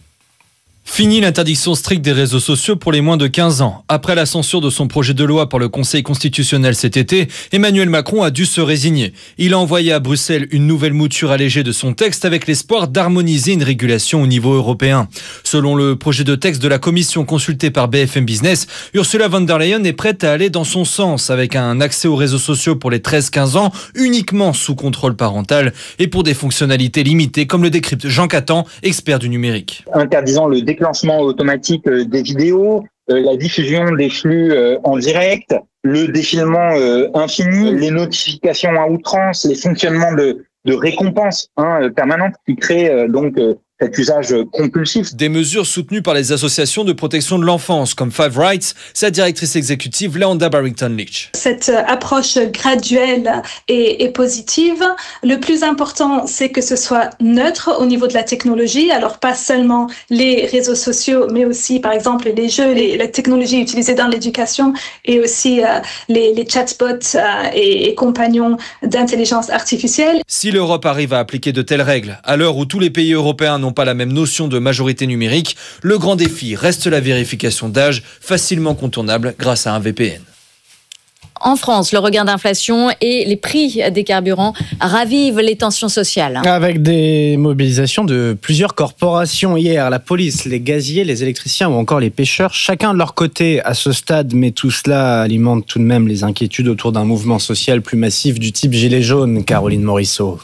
Fini l'interdiction stricte des réseaux sociaux pour les moins de 15 ans. Après la censure de son projet de loi par le Conseil constitutionnel cet été, Emmanuel Macron a dû se résigner. Il a envoyé à Bruxelles une nouvelle mouture allégée de son texte avec l'espoir d'harmoniser une régulation au niveau européen. Selon le projet de texte de la commission consultée par BFM Business, Ursula von der Leyen est prête à aller dans son sens avec un accès aux réseaux sociaux pour les 13-15 ans uniquement sous contrôle parental et pour des fonctionnalités limitées comme le décrypte Jean Catan, expert du numérique. Interdisant le déclenchement automatique des vidéos, la diffusion des flux en direct, le défilement infini, les notifications à outrance, les fonctionnements de récompenses permanentes qui créent donc cet usage compulsif. Des mesures soutenues par les associations de protection de l'enfance comme Five Rights, sa directrice exécutive Leanda Barrington-Leach. Cette approche graduelle est positive. Le plus important, c'est que ce soit neutre au niveau de la technologie. Alors pas seulement les réseaux sociaux, mais aussi par exemple les jeux, la technologie utilisée dans l'éducation et aussi les chatbots et compagnons d'intelligence artificielle. Si l'Europe arrive à appliquer de telles règles, à l'heure où tous les pays européens n'ont pas la même notion de majorité numérique, le grand défi reste la vérification d'âge, facilement contournable grâce à un VPN. En France, le regain d'inflation et les prix des carburants ravivent les tensions sociales. Avec des mobilisations de plusieurs corporations hier, la police, les gaziers, les électriciens ou encore les pêcheurs, chacun de leur côté à ce stade, mais tout cela alimente tout de même les inquiétudes autour d'un mouvement social plus massif du type Gilets jaunes. Caroline Morisseau.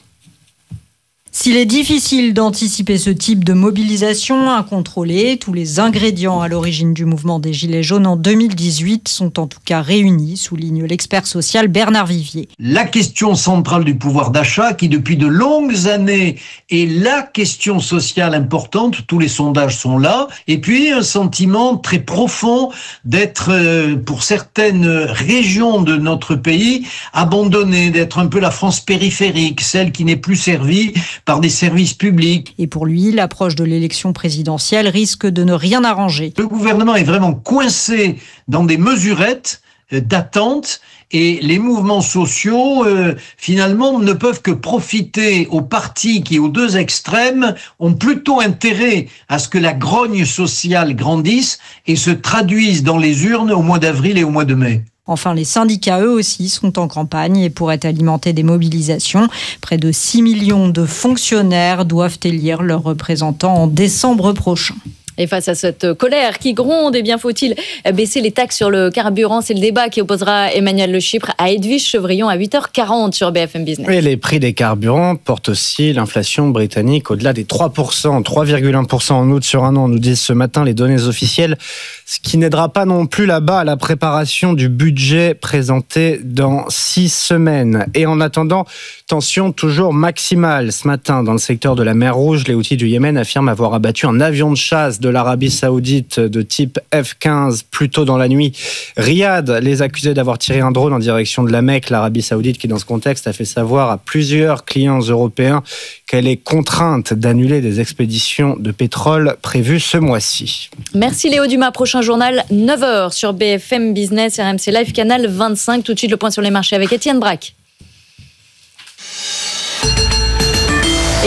S'il est difficile d'anticiper ce type de mobilisation incontrôlée, tous les ingrédients à l'origine du mouvement des Gilets jaunes en 2018 sont en tout cas réunis, souligne l'expert social Bernard Vivier. La question centrale du pouvoir d'achat, qui depuis de longues années est la question sociale importante, tous les sondages sont là, et puis un sentiment très profond d'être, pour certaines régions de notre pays, abandonné, d'être un peu la France périphérique, celle qui n'est plus servie par des services publics. Et pour lui, l'approche de l'élection présidentielle risque de ne rien arranger. Le gouvernement est vraiment coincé dans des mesurettes d'attente et les mouvements sociaux, finalement, ne peuvent que profiter aux partis qui, aux deux extrêmes, ont plutôt intérêt à ce que la grogne sociale grandisse et se traduise dans les urnes au mois d'avril et au mois de mai. Enfin, les syndicats, eux aussi, sont en campagne et pourraient alimenter des mobilisations. Près de 6 millions de fonctionnaires doivent élire leurs représentants en décembre prochain. Et face à cette colère qui gronde, eh bien faut-il baisser les taxes sur le carburant? C'est le débat qui opposera Emmanuel Le Chypre à Edwige Chevrillon à 8h40 sur BFM Business. Et les prix des carburants portent aussi l'inflation britannique au-delà des 3%, 3,1% en août sur un an, nous disent ce matin les données officielles, ce qui n'aidera pas non plus là-bas à la préparation du budget présenté dans 6 semaines. Et en attendant, tension toujours maximale. Ce matin, dans le secteur de la mer Rouge, les Houthis du Yémen affirment avoir abattu un avion de chasse de l'Arabie Saoudite de type F-15 plus tôt dans la nuit. Riyad les accusait d'avoir tiré un drone en direction de la Mecque. L'Arabie Saoudite qui, dans ce contexte, a fait savoir à plusieurs clients européens qu'elle est contrainte d'annuler des expéditions de pétrole prévues ce mois-ci. Merci Léo Dumas. Prochain journal, 9h sur BFM Business, RMC Live, canal 25. Tout de suite, le point sur les marchés avec Étienne Braque.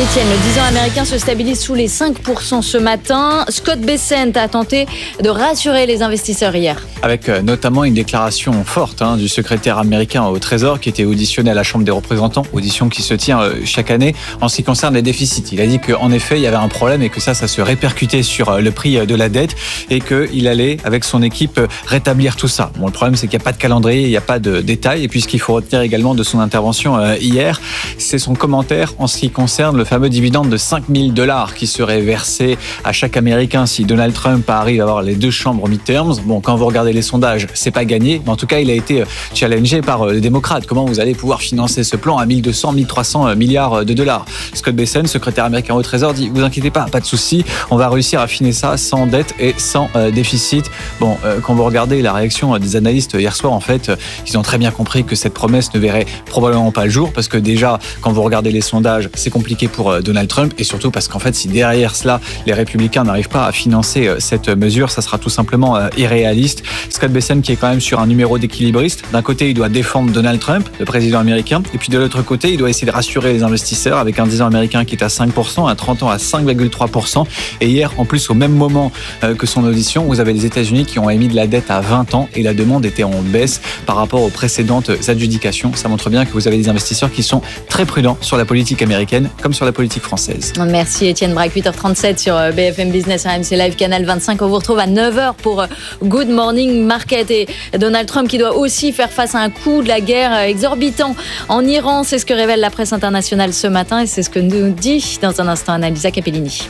Étienne, le 10 ans américain se stabilise sous les 5% ce matin. Scott Bessent a tenté de rassurer les investisseurs hier. Avec notamment une déclaration forte du secrétaire américain au Trésor qui était auditionné à la Chambre des représentants, audition qui se tient chaque année en ce qui concerne les déficits. Il a dit qu'en effet, il y avait un problème et que ça se répercutait sur le prix de la dette et qu'il allait, avec son équipe, rétablir tout ça. Bon, le problème, c'est qu'il n'y a pas de calendrier, il n'y a pas de détails. Et puis, ce qu'il faut retenir également de son intervention hier, c'est son commentaire en ce qui concerne le fameux dividende de $5,000 qui serait versé à chaque Américain si Donald Trump arrive à avoir les 2 chambres midterms. Bon, quand vous regardez les sondages, c'est pas gagné, mais en tout cas, il a été challengé par les démocrates. Comment vous allez pouvoir financer ce plan à 1200, 1300 milliards de dollars? Scott Bessent, secrétaire américain au Trésor, dit vous inquiétez pas de souci, on va réussir à finir ça sans dette et sans déficit. Bon, quand vous regardez la réaction des analystes hier soir, en fait, ils ont très bien compris que cette promesse ne verrait probablement pas le jour parce que déjà, quand vous regardez les sondages, c'est compliqué pour Donald Trump et surtout parce qu'en fait, si derrière cela, les républicains n'arrivent pas à financer cette mesure, ça sera tout simplement irréaliste. Scott Bessent qui est quand même sur un numéro d'équilibriste. D'un côté, il doit défendre Donald Trump, le président américain, et puis de l'autre côté, il doit essayer de rassurer les investisseurs avec un 10 ans américain qui est à 5%, un 30 ans à 5,3%. Et hier, en plus, au même moment que son audition, vous avez les États-Unis qui ont émis de la dette à 20 ans et la demande était en baisse par rapport aux précédentes adjudications. Ça montre bien que vous avez des investisseurs qui sont très prudents sur la politique américaine comme sur la politique française. Merci Étienne Braque, 8h37 sur BFM Business, RMC Live, Canal 25. On vous retrouve à 9h pour Good Morning Market. Et Donald Trump qui doit aussi faire face à un coût de la guerre exorbitant en Iran. C'est ce que révèle la presse internationale ce matin et c'est ce que nous dit dans un instant Annalisa Capellini.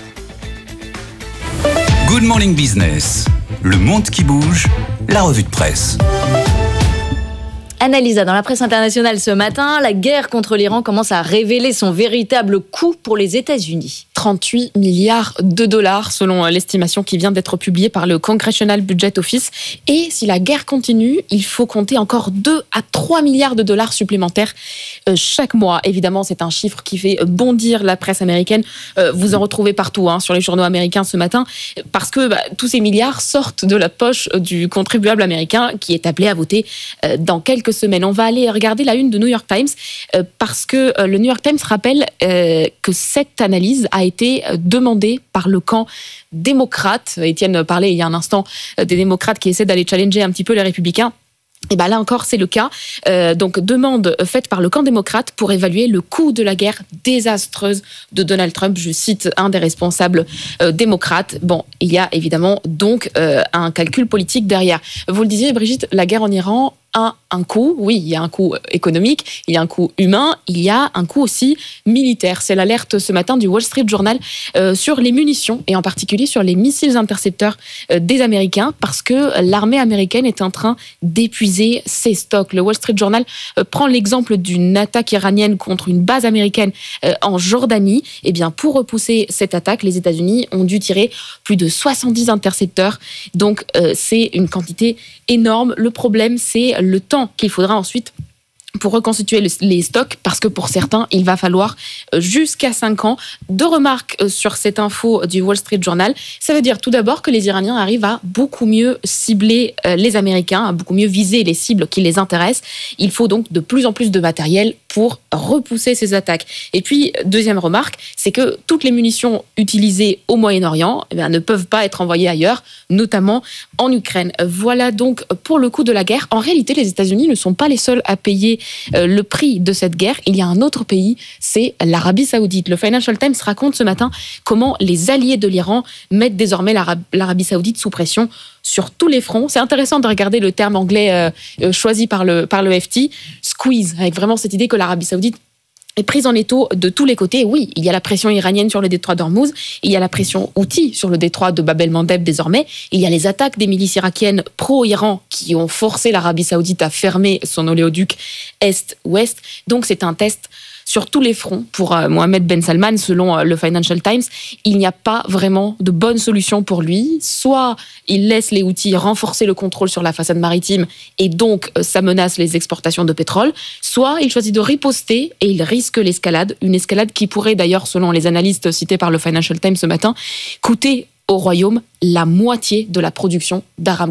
Good Morning Business, le monde qui bouge, la revue de presse. Annalisa, dans la presse internationale ce matin, la guerre contre l'Iran commence à révéler son véritable coût pour les États-Unis. 38 milliards de dollars selon l'estimation qui vient d'être publiée par le Congressional Budget Office. Et si la guerre continue, il faut compter encore 2 à 3 milliards de dollars supplémentaires chaque mois. Évidemment, c'est un chiffre qui fait bondir la presse américaine. Vous en retrouvez partout sur les journaux américains ce matin parce que tous ces milliards sortent de la poche du contribuable américain qui est appelé à voter dans quelques semaines. On va aller regarder la une de New York Times parce que le New York Times rappelle que cette analyse a été demandée par le camp démocrate. Étienne parlait il y a un instant des démocrates qui essaient d'aller challenger un petit peu les républicains. Et là encore, c'est le cas. Donc, demande faite par le camp démocrate pour évaluer le coût de la guerre désastreuse de Donald Trump. Je cite un des responsables démocrates. Bon, il y a évidemment donc un calcul politique derrière. Vous le disiez, Brigitte, la guerre en Iran a un coût. Oui, il y a un coût économique, il y a un coût humain, il y a un coût aussi militaire. C'est l'alerte ce matin du Wall Street Journal sur les munitions et en particulier sur les missiles intercepteurs des Américains parce que l'armée américaine est en train d'épuiser ses stocks. Le Wall Street Journal prend l'exemple d'une attaque iranienne contre une base américaine en Jordanie. Eh bien, pour repousser cette attaque, les États-Unis ont dû tirer plus de 70 intercepteurs. Donc, c'est une quantité énorme. Le problème, c'est le temps qu'il faudra ensuite pour reconstituer les stocks, parce que pour certains, il va falloir jusqu'à 5 ans. 2 remarques sur cette info du Wall Street Journal. Ça veut dire tout d'abord que les Iraniens arrivent à beaucoup mieux cibler les Américains, à beaucoup mieux viser les cibles qui les intéressent. Il faut donc de plus en plus de matériel pour repousser ces attaques. Et puis, deuxième remarque, c'est que toutes les munitions utilisées au Moyen-Orient ne peuvent pas être envoyées ailleurs, notamment en Ukraine. Voilà donc pour le coût de la guerre. En réalité, les États-Unis ne sont pas les seuls à payer le prix de cette guerre. Il y a un autre pays, c'est l'Arabie Saoudite. Le Financial Times raconte ce matin comment les alliés de l'Iran mettent désormais l'Arabie Saoudite sous pression sur tous les fronts. C'est intéressant de regarder le terme anglais choisi par le FT, squeeze, avec vraiment cette idée que l'Arabie Saoudite est prise en étau de tous les côtés. Oui, il y a la pression iranienne sur le détroit d'Ormuz, il y a la pression houthi sur le détroit de Bab el-Mandeb désormais, il y a les attaques des milices irakiennes pro-Iran qui ont forcé l'Arabie Saoudite à fermer son oléoduc Est-Ouest. Donc c'est un test sur tous les fronts pour Mohammed Ben Salman, selon le Financial Times. Il n'y a pas vraiment de bonne solution pour lui. Soit il laisse les Houthis renforcer le contrôle sur la façade maritime et donc ça menace les exportations de pétrole, soit il choisit de riposter et il risque l'escalade, une escalade qui pourrait d'ailleurs, selon les analystes cités par le Financial Times ce matin, coûter au Royaume la moitié de la production d'Aramco.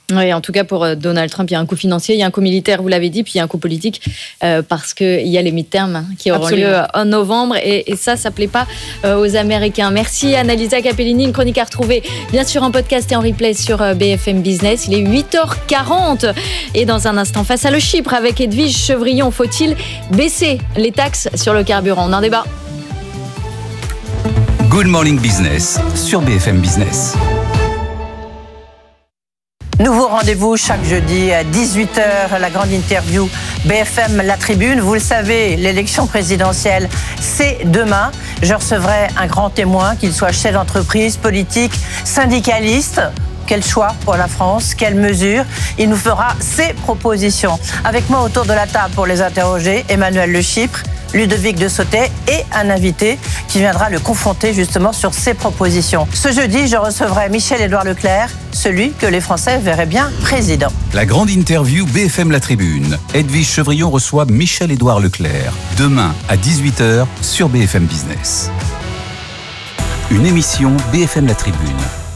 Oui, en tout cas pour Donald Trump, il y a un coût financier, il y a un coût militaire, vous l'avez dit, puis il y a un coût politique parce qu'il y a les midterms qui auront lieu en novembre et ça plaît pas aux Américains. Merci Annalisa Capellini, une chronique à retrouver bien sûr en podcast et en replay sur BFM Business. Il est 8h40 et dans un instant, face à le Chypre avec Edwige Chevrillon, faut-il baisser les taxes sur le carburant? On en débat. Good Morning Business sur BFM Business. Nouveau rendez-vous chaque jeudi à 18h, la grande interview BFM La Tribune. Vous le savez, l'élection présidentielle, c'est demain. Je recevrai un grand témoin, qu'il soit chef d'entreprise, politique, syndicaliste. Quel choix pour la France? Quelles mesures? Il nous fera ses propositions. Avec moi autour de la table pour les interroger, Emmanuel Le Chypre, Ludovic de Sautet et un invité qui viendra le confronter justement sur ses propositions. Ce jeudi, je recevrai Michel-Édouard Leclerc, celui que les Français verraient bien président. La grande interview BFM La Tribune. Edwige Chevrillon reçoit Michel-Édouard Leclerc. Demain à 18h sur BFM Business. Une émission BFM La Tribune.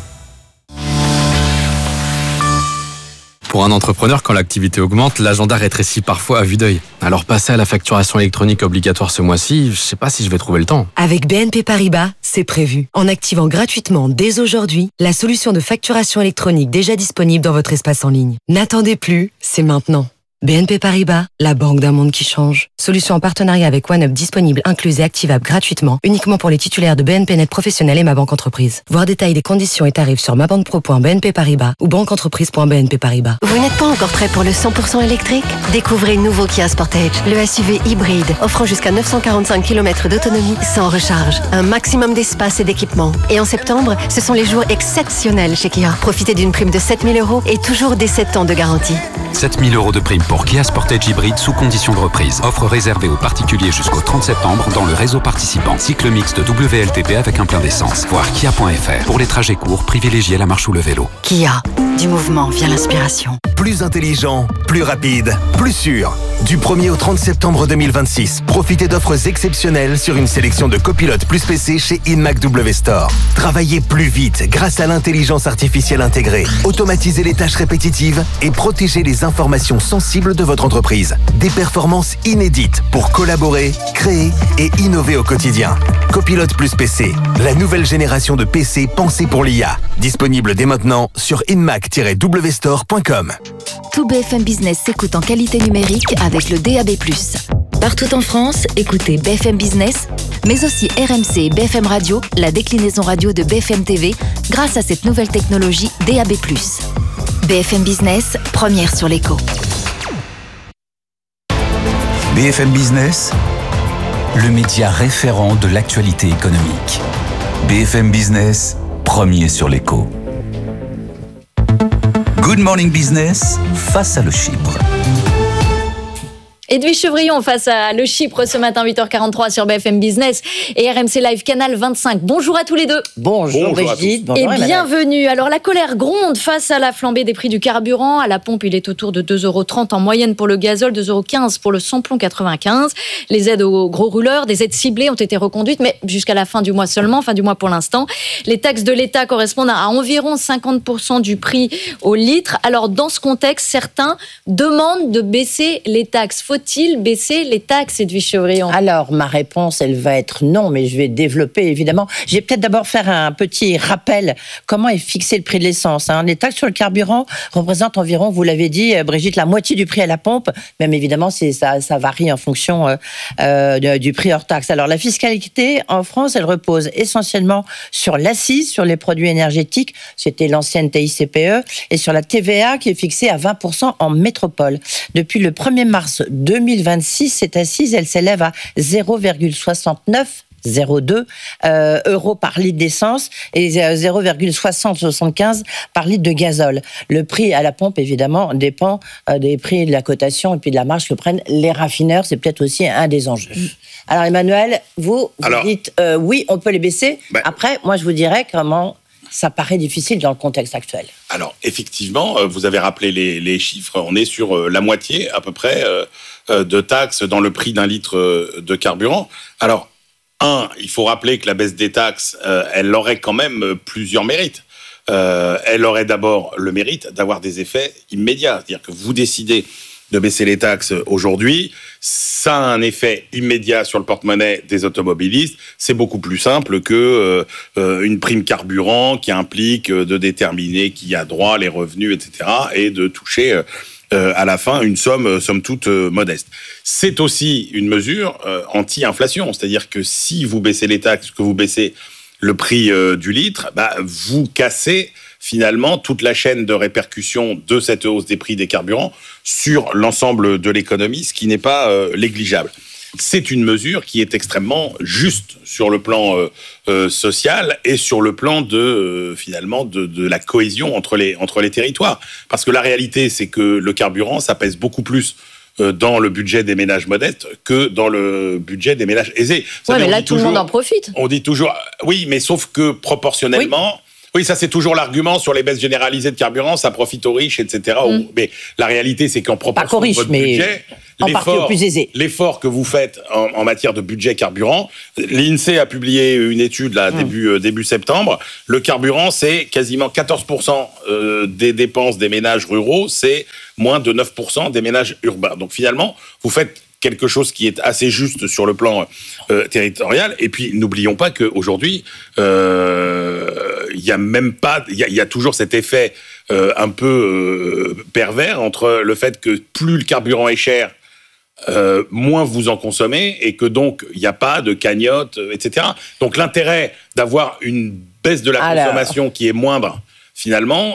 Pour un entrepreneur, quand l'activité augmente, l'agenda rétrécit parfois à vue d'œil. Alors passer à la facturation électronique obligatoire ce mois-ci, je sais pas si je vais trouver le temps. Avec BNP Paribas, c'est prévu. En activant gratuitement dès aujourd'hui la solution de facturation électronique déjà disponible dans votre espace en ligne. N'attendez plus, c'est maintenant. BNP Paribas, la banque d'un monde qui change. Solution en partenariat avec OneUp disponible, incluse et activable gratuitement, uniquement pour les titulaires de BNP Net Professionnel et Ma Banque Entreprise. Voir détails des conditions et tarifs sur mabanquepro.bnp Paribas ou banqueentreprise.bnp Paribas. Vous n'êtes pas encore prêt pour le 100% électrique? Découvrez le nouveau Kia Sportage, le SUV hybride, offrant jusqu'à 945 km d'autonomie sans recharge. Un maximum d'espace et d'équipement. Et en septembre, ce sont les jours exceptionnels chez Kia. Profitez d'une prime de 7 000 € et toujours des 7 ans de garantie. 7 000 € de prime pour Kia Sportage hybride sous condition de reprise. Offre réservée aux particuliers jusqu'au 30 septembre dans le réseau participant. Cycle mixte WLTP avec un plein d'essence. Voir kia.fr. Pour les trajets courts, privilégiez la marche ou le vélo. Kia, du mouvement vient l'inspiration. Plus intelligent, plus rapide, plus sûr. Du 1er au 30 septembre 2026, profitez d'offres exceptionnelles sur une sélection de copilotes plus PC chez InMac W Store. Travaillez plus vite grâce à l'intelligence artificielle intégrée. Automatisez les tâches répétitives et protégez les informations sensibles de votre entreprise. Des performances inédites pour collaborer, créer et innover au quotidien. Copilote plus PC, la nouvelle génération de PC pensée pour l'IA. Disponible dès maintenant sur inmac-wstore.com. Tout BFM Business s'écoute en qualité numérique avec le DAB+. Partout en France, écoutez BFM Business, mais aussi RMC et BFM Radio, la déclinaison radio de BFM TV, grâce à cette nouvelle technologie DAB+. BFM Business, première sur l'écho. BFM Business, le média référent de l'actualité économique. BFM Business, premier sur l'écho. Good Morning Business, face à le Chypre. Edwige Chevrillon face à le Chypre ce matin, 8h43 sur BFM Business et RMC Live Canal 25. Bonjour à tous les deux. Bonjour Brigitte. Et bienvenue. Alors la colère gronde face à la flambée des prix du carburant. À la pompe, il est autour de 2,30 € en moyenne pour le gazole, 2,15 € pour le samplon 95. Les aides aux gros rouleurs, des aides ciblées ont été reconduites, mais jusqu'à la fin du mois seulement, fin du mois pour l'instant. Les taxes de l'État correspondent à environ 50% du prix au litre. Alors dans ce contexte, certains demandent de baisser les taxes. Faut-il baisser les taxes, Edwige Chevrillon? Alors, ma réponse, elle va être non, mais je vais développer, évidemment. Je vais peut-être d'abord faire un petit rappel. Comment est fixé le prix de l'essence, hein? Les taxes sur le carburant représentent environ, vous l'avez dit, Brigitte, la moitié du prix à la pompe. Même évidemment, ça varie en fonction du prix hors taxe. Alors, la fiscalité, en France, elle repose essentiellement sur l'accise, sur les produits énergétiques. C'était l'ancienne TICPE. Et sur la TVA, qui est fixée à 20% en métropole. Depuis le 1er mars 2026, cette assise, elle s'élève à 0,6902 euros par litre d'essence et 0,6075 par litre de gazole. Le prix à la pompe, évidemment, dépend des prix de la cotation et puis de la marge que prennent les raffineurs. C'est peut-être aussi un des enjeux. Alors, Emmanuel, vous dites oui, on peut les baisser. Après, moi, je vous dirais comment ça paraît difficile dans le contexte actuel. Alors, effectivement, vous avez rappelé les chiffres. On est sur la moitié, à peu près, de taxes dans le prix d'un litre de carburant. Alors, il faut rappeler que la baisse des taxes, elle aurait quand même plusieurs mérites. elle aurait d'abord le mérite d'avoir des effets immédiats. C'est-à-dire que vous décidez de baisser les taxes aujourd'hui, ça a un effet immédiat sur le porte-monnaie des automobilistes. C'est beaucoup plus simple que une prime carburant qui implique de déterminer qui a droit, les revenus, etc., et de toucher à la fin une somme toute modeste. C'est aussi une mesure anti-inflation, c'est-à-dire que si vous baissez les taxes, que vous baissez le prix du litre, vous cassez finalement toute la chaîne de répercussion de cette hausse des prix des carburants sur l'ensemble de l'économie, ce qui n'est pas négligeable. C'est une mesure qui est extrêmement juste sur le plan social et sur le plan de finalement de la cohésion entre les territoires. Parce que la réalité, c'est que le carburant, ça pèse beaucoup plus dans le budget des ménages modestes que dans le budget des ménages aisés. Oui, mais là, tout le monde en profite. On dit toujours, oui, mais sauf que proportionnellement... Oui, ça c'est toujours l'argument sur les baisses généralisées de carburant, ça profite aux riches, etc. Mais la réalité, c'est qu'en proportion de votre budget, l'effort que vous faites en matière de budget carburant, l'INSEE a publié une étude là début septembre. Le carburant, c'est quasiment 14% des dépenses des ménages ruraux, c'est moins de 9% des ménages urbains. Donc finalement, vous faites quelque chose qui est assez juste sur le plan territorial. Et puis, n'oublions pas qu'aujourd'hui, il y a toujours cet effet un peu pervers entre le fait que plus le carburant est cher, moins vous en consommez, et que donc il n'y a pas de cagnotte, etc. Donc l'intérêt d'avoir une baisse de la consommation qui est moindre, finalement,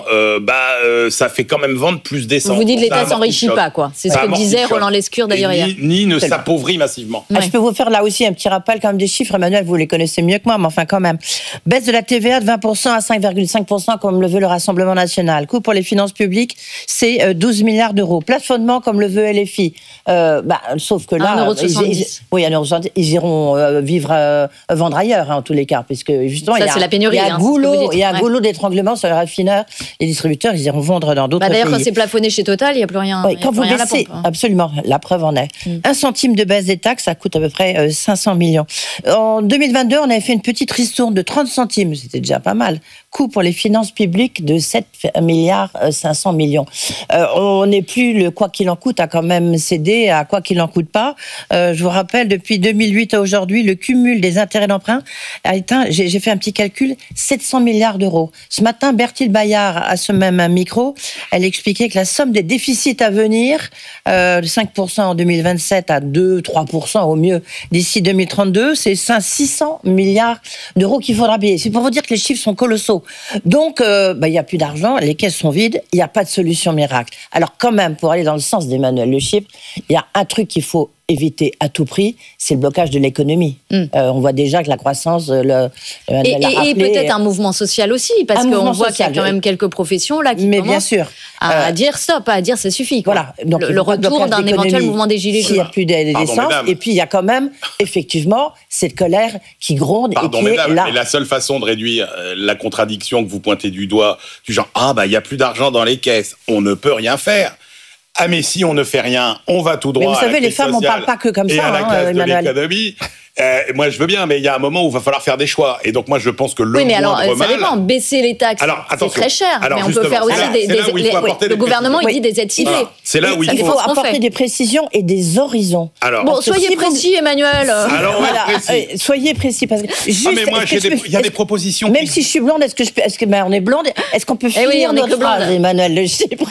ça fait quand même vendre plus d'essence. Vous dites que l'État ne s'enrichit pas, quoi. C'est ce que disait Roland Lescure d'ailleurs hier. Ni ne s'appauvrit massivement. Je peux vous faire là aussi un petit rappel quand même des chiffres. Emmanuel, vous les connaissez mieux que moi, mais enfin quand même. Baisse de la TVA de 20% à 5,5% comme le veut le Rassemblement national. Coût pour les finances publiques, c'est 12 milliards d'euros. Plafonnement comme le veut LFI. Sauf que là... 1,70 €. Oui, 1,70 €. Ils iront vendre ailleurs, en tous les cas. Puisque justement, ça, c'est la pénurie. Il y a un goulot d'étranglement sur les raffineurs. Les distributeurs, ils iront vendre dans d'autres pays. D'ailleurs, quand c'est plafonné chez Total, il n'y a plus rien. Oui, quand vous baissez, absolument, la preuve en est. 1 centime de baisse des taxes, ça coûte à peu près 500 millions. En 2022, on avait fait une petite ristourne de 30 centimes, c'était déjà pas mal. Coût pour les finances publiques de 7 milliards 500 millions. On n'est plus le quoi qu'il en coûte a quand même cédé à quoi qu'il en coûte pas. Je vous rappelle, depuis 2008 à aujourd'hui, le cumul des intérêts d'emprunt a atteint, j'ai fait un petit calcul, 700 milliards d'euros. Ce matin, Bertil Bayard, à ce même micro, elle expliquait que la somme des déficits à venir, de 5% en 2027 à 2-3% au mieux d'ici 2032, c'est 600 milliards d'euros qu'il faudra payer. C'est pour vous dire que les chiffres sont colossaux. Donc, il n'y a plus d'argent, les caisses sont vides, il n'y a pas de solution miracle. Alors quand même, pour aller dans le sens d'Emmanuel Le Chypre, il y a un truc qu'il faut éviter à tout prix, c'est le blocage de l'économie. On voit déjà que la croissance... Et peut-être un mouvement social aussi, parce qu'on voit qu'il y a quand même quelques professions là qui commencent à dire stop, à dire ça suffit. Quoi. Voilà. Donc, le retour d'un éventuel mouvement des Gilets jaunes. S'il n'y a plus d'essence, et puis il y a quand même, effectivement, cette colère qui gronde et qui est là. Mais la seule façon de réduire la contradiction que vous pointez du doigt, du genre, il n'y a plus d'argent dans les caisses, on ne peut rien faire. Ah mais si on ne fait rien, on va tout droit. Mais vous savez, les femmes, on ne parle pas que comme ça, à la classe de l'économie. Moi, je veux bien, mais il y a un moment où il va falloir faire des choix. Et donc, moi, je pense que le mais alors, ça dépend. Baisser les taxes, c'est très cher. Mais on peut faire aussi le gouvernement, il dit des aides ciblées. C'est là où il faut apporter des précisions et des horizons. Bon, soyez précis, Emmanuel. Alors, soyez précis. Parce que mais moi, il y a des propositions. Même si je suis blonde, est-ce que on est blonde, est-ce qu'on peut finir notre phrase, Emmanuel Le Chypre?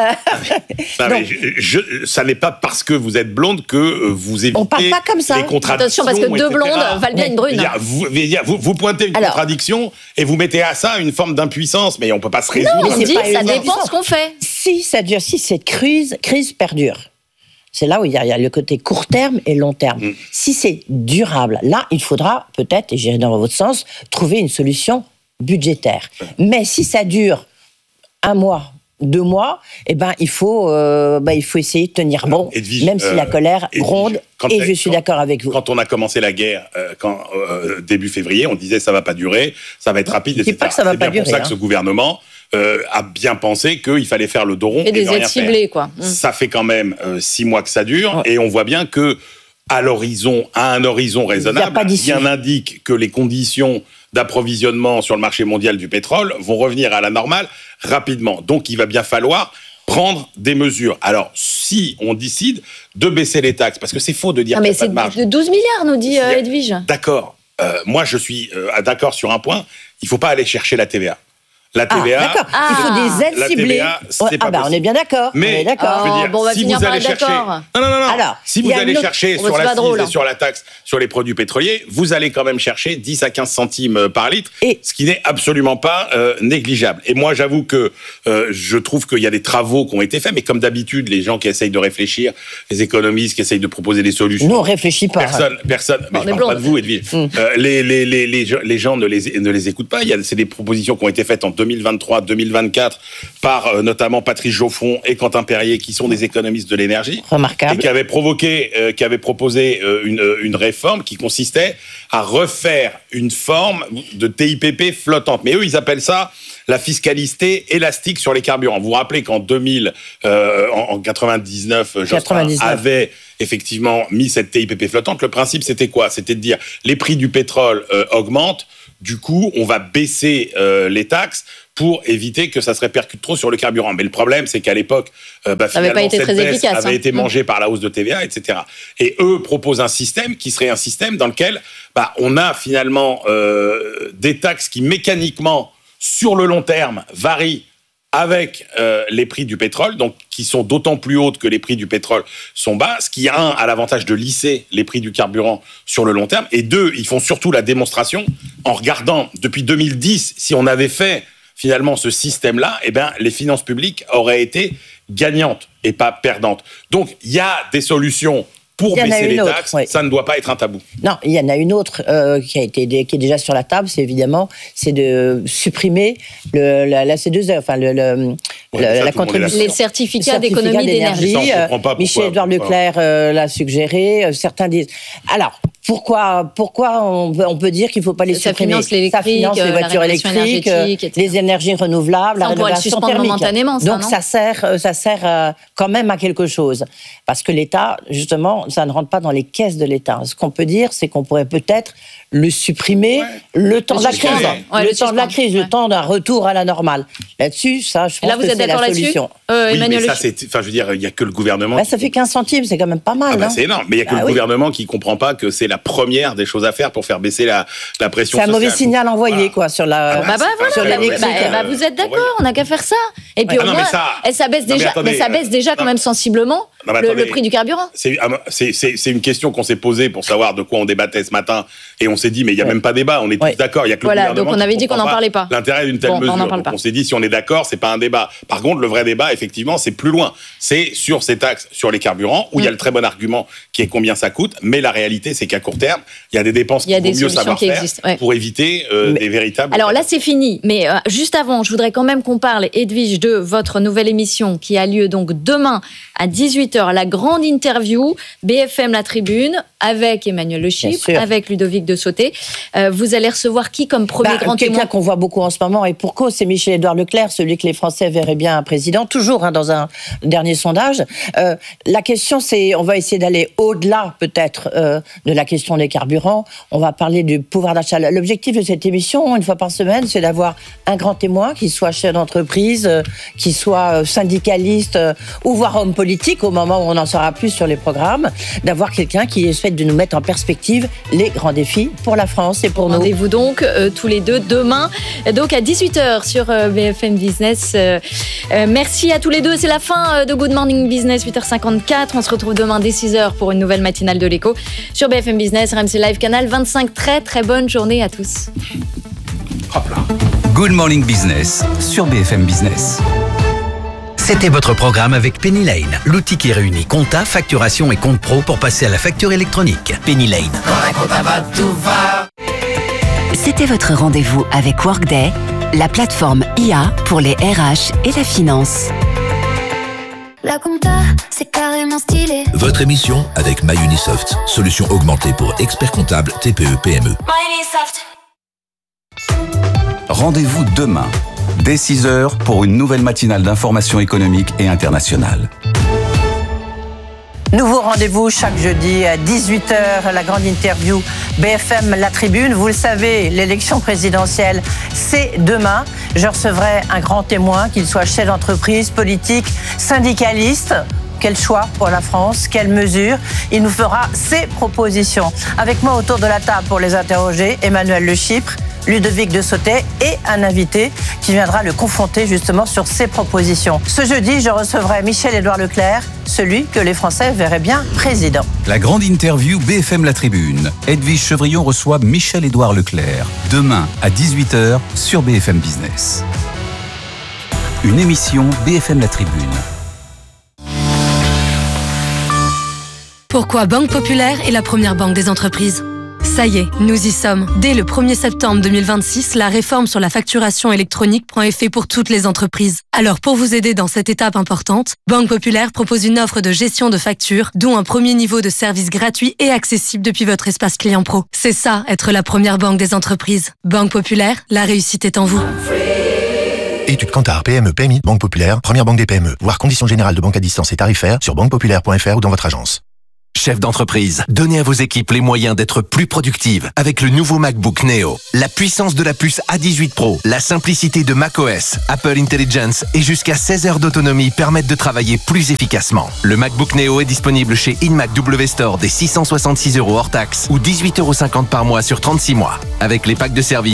Ça n'est pas parce que vous êtes blonde que vous évitez les contradictions. Attention, parce que deux blondes valent bien une brune. Vous pointez une contradiction et vous mettez à ça une forme d'impuissance, mais on ne peut pas se résoudre. Non, on dit ça dépend ce qu'on fait. Si ça dure, si cette crise perdure, c'est là où il y a le côté court terme et long terme. Si c'est durable, là, il faudra peut-être, et j'irai dans votre sens, trouver une solution budgétaire. Mais si ça dure 1 mois, 2 mois, il faut essayer de tenir bon, Edwige, même si la colère gronde, et je suis d'accord avec vous. Quand on a commencé la guerre, début février, on disait ça va pas durer, ça va être rapide, etc. C'est bien pour ça que ce gouvernement a bien pensé qu'il fallait faire le dos rond et des de rien aides ciblées, faire. Ça fait quand même 6 mois que ça dure, et on voit bien que à un horizon raisonnable, bien indique que les conditions d'approvisionnement sur le marché mondial du pétrole vont revenir à la normale rapidement. Donc, il va bien falloir prendre des mesures. Alors, si on décide de baisser les taxes, parce que c'est faux de dire qu'il n'y a pas de marge. C'est de 12 milliards, nous dit Edwige. D'accord. Moi, je suis d'accord sur un point. Il ne faut pas aller chercher la TVA. La TVA, d'accord. Il faut des aides ciblées. TVA, on est bien d'accord. Mais on va finir par être d'accord. Non. Alors, si vous allez chercher sur l'accise et sur la taxe sur les produits pétroliers, vous allez quand même chercher 10 à 15 centimes par litre, ce qui n'est absolument pas négligeable. Et moi, j'avoue que je trouve qu'il y a des travaux qui ont été faits, mais comme d'habitude, les gens qui essayent de réfléchir, les économistes qui essayent de proposer des solutions. Nous, on réfléchit pas. Personne. Mais je parle pas de vous, Edwige. Les gens ne les écoutent pas. C'est des propositions qui ont été faites en 2023-2024 par notamment Patrice Geoffron et Quentin Perrier, qui sont des économistes de l'énergie. Remarquable. Et qui avaient proposé une réforme qui consistait à refaire une forme de TIPP flottante. Mais eux, ils appellent ça la fiscalité élastique sur les carburants. Vous vous rappelez qu'en 99, Jospin avait effectivement mis cette TIPP flottante. Le principe, c'était quoi? C'était de dire les prix du pétrole augmentent. Du coup, on va baisser les taxes pour éviter que ça se répercute trop sur le carburant. Mais le problème, c'est qu'à l'époque, finalement, cette baisse avait été mangée par la hausse de TVA, etc. Et eux proposent un système qui serait un système dans lequel on a finalement des taxes qui mécaniquement, sur le long terme, varient avec les prix du pétrole, donc qui sont d'autant plus hautes que les prix du pétrole sont bas, ce qui, a l'avantage de lisser les prix du carburant sur le long terme, et deux, ils font surtout la démonstration en regardant, depuis 2010, si on avait fait finalement ce système-là, les finances publiques auraient été gagnantes et pas perdantes. Donc, il y a des solutions pour baisser les taxes, ça ne doit pas être un tabou. Non, il y en a une autre qui est déjà sur la table, c'est de supprimer la C2E, enfin la contribution. Les certificats d'économie d'énergie. Michel-Édouard Leclerc l'a suggéré. Certains disent. Alors, pourquoi on peut dire qu'il ne faut pas les supprimer? Ça finance les voitures électriques, les énergies renouvelables, la rénovation thermique. Momentanément, donc ça sert quand même à quelque chose. Parce que l'État, justement, ça ne rentre pas dans les caisses de l'État. Ce qu'on peut dire, c'est qu'on pourrait peut-être le supprimer le temps de la crise. Le temps d'un retour à la normale. Là-dessus, je pense que c'est la solution. Emmanuel, il n'y a que le gouvernement... ça fait 15 centimes, c'est quand même pas mal. C'est énorme, mais il n'y a que le gouvernement qui ne comprend pas que c'est la première des choses à faire pour faire baisser la pression sociale. C'est un mauvais signal envoyé, sur l'électrique. Vous êtes d'accord, on n'a qu'à faire ça. Et puis au moins, ça baisse déjà quand même sensiblement le prix du carburant. C'est une question qu'on s'est posée pour savoir de quoi on débattait ce matin, et on s'est dit, mais il n'y a même pas débat, on est tous d'accord, il n'y a que le gouvernement. Donc on avait dit qu'on n'en parlait pas. L'intérêt d'une telle mesure. Donc on s'est dit, si on est d'accord, c'est pas un débat. Par contre, le vrai débat, effectivement, c'est plus loin. C'est sur ces taxes sur les carburants, où il y a le très bon argument qui est combien ça coûte, mais la réalité, c'est qu'à court terme, il y a des dépenses qu'il vaut mieux savoir faire pour éviter des véritables... Alors là, c'est fini, mais juste avant, je voudrais quand même qu'on parle, Edwige, de votre nouvelle émission qui a lieu donc demain à 18h, la grande interview, BFM La Tribune, avec Emmanuel Le Chypre, avec Ludovic de Sauté. Vous allez recevoir qui comme premier grand témoin? Quelqu'un qu'on voit beaucoup en ce moment, et pour cause, c'est Michel-Édouard Leclerc, celui que les Français verraient bien un président, toujours dans un dernier sondage. La question, c'est, on va essayer d'aller au-delà peut-être de la question des carburants. On va parler du pouvoir d'achat. L'objectif de cette émission, une fois par semaine, c'est d'avoir un grand témoin, qui soit chef d'entreprise, qui soit syndicaliste, ou voire homme politique, au moment où on en saura plus sur les programmes, d'avoir quelqu'un qui essaie de nous mettre en perspective les grands défis pour la France et pour nous. Rendez-vous donc tous les deux demain, donc à 18h sur BFM Business. Merci à tous les deux. C'est la fin de Good Morning Business, 8h54. On se retrouve demain dès 6h pour une nouvelle matinale de l'écho sur BFM Business, RMC Live, canal 25. Très bonne journée à tous. Hop là. Good Morning Business sur BFM Business. C'était votre programme avec Penny Lane, l'outil qui réunit compta, facturation et compte pro pour passer à la facture électronique. Penny Lane. C'était votre rendez-vous avec Workday, la plateforme IA pour les RH et la finance. La compta, c'est carrément stylé. Votre émission avec MyUnisoft, solution augmentée pour experts comptables TPE-PME. MyUnisoft. Rendez-vous demain, dès 6h, pour une nouvelle matinale d'information économique et internationale. Nouveau rendez-vous chaque jeudi à 18h, la grande interview BFM La Tribune. Vous le savez, l'élection présidentielle, c'est demain. Je recevrai un grand témoin, qu'il soit chef d'entreprise, politique, syndicaliste. Quel choix pour la France? Quelles mesures? Il nous fera ses propositions. Avec moi autour de la table pour les interroger, Emmanuel Le Chypre, Ludovic de Sautet et un invité qui viendra le confronter justement sur ses propositions. Ce jeudi, je recevrai Michel-Édouard Leclerc, celui que les Français verraient bien président. La grande interview BFM La Tribune. Edwige Chevrillon reçoit Michel-Édouard Leclerc. Demain à 18h sur BFM Business. Une émission BFM La Tribune. Pourquoi Banque Populaire est la première banque des entreprises? Ça y est, nous y sommes. Dès le 1er septembre 2026, la réforme sur la facturation électronique prend effet pour toutes les entreprises. Alors pour vous aider dans cette étape importante, Banque Populaire propose une offre de gestion de factures, dont un premier niveau de service gratuit et accessible depuis votre espace client pro. C'est ça, être la première banque des entreprises. Banque Populaire, la réussite est en vous. Études Kantar, PME, PMI, Banque Populaire, première banque des PME. Voir conditions générales de banque à distance et tarifaires sur banquepopulaire.fr ou dans votre agence. Chef d'entreprise, donnez à vos équipes les moyens d'être plus productives avec le nouveau MacBook Neo. La puissance de la puce A18 Pro, la simplicité de macOS, Apple Intelligence et jusqu'à 16 heures d'autonomie permettent de travailler plus efficacement. Le MacBook Neo est disponible chez InMac W Store dès 666 € hors taxes ou 18,50 € par mois sur 36 mois. Avec les packs de service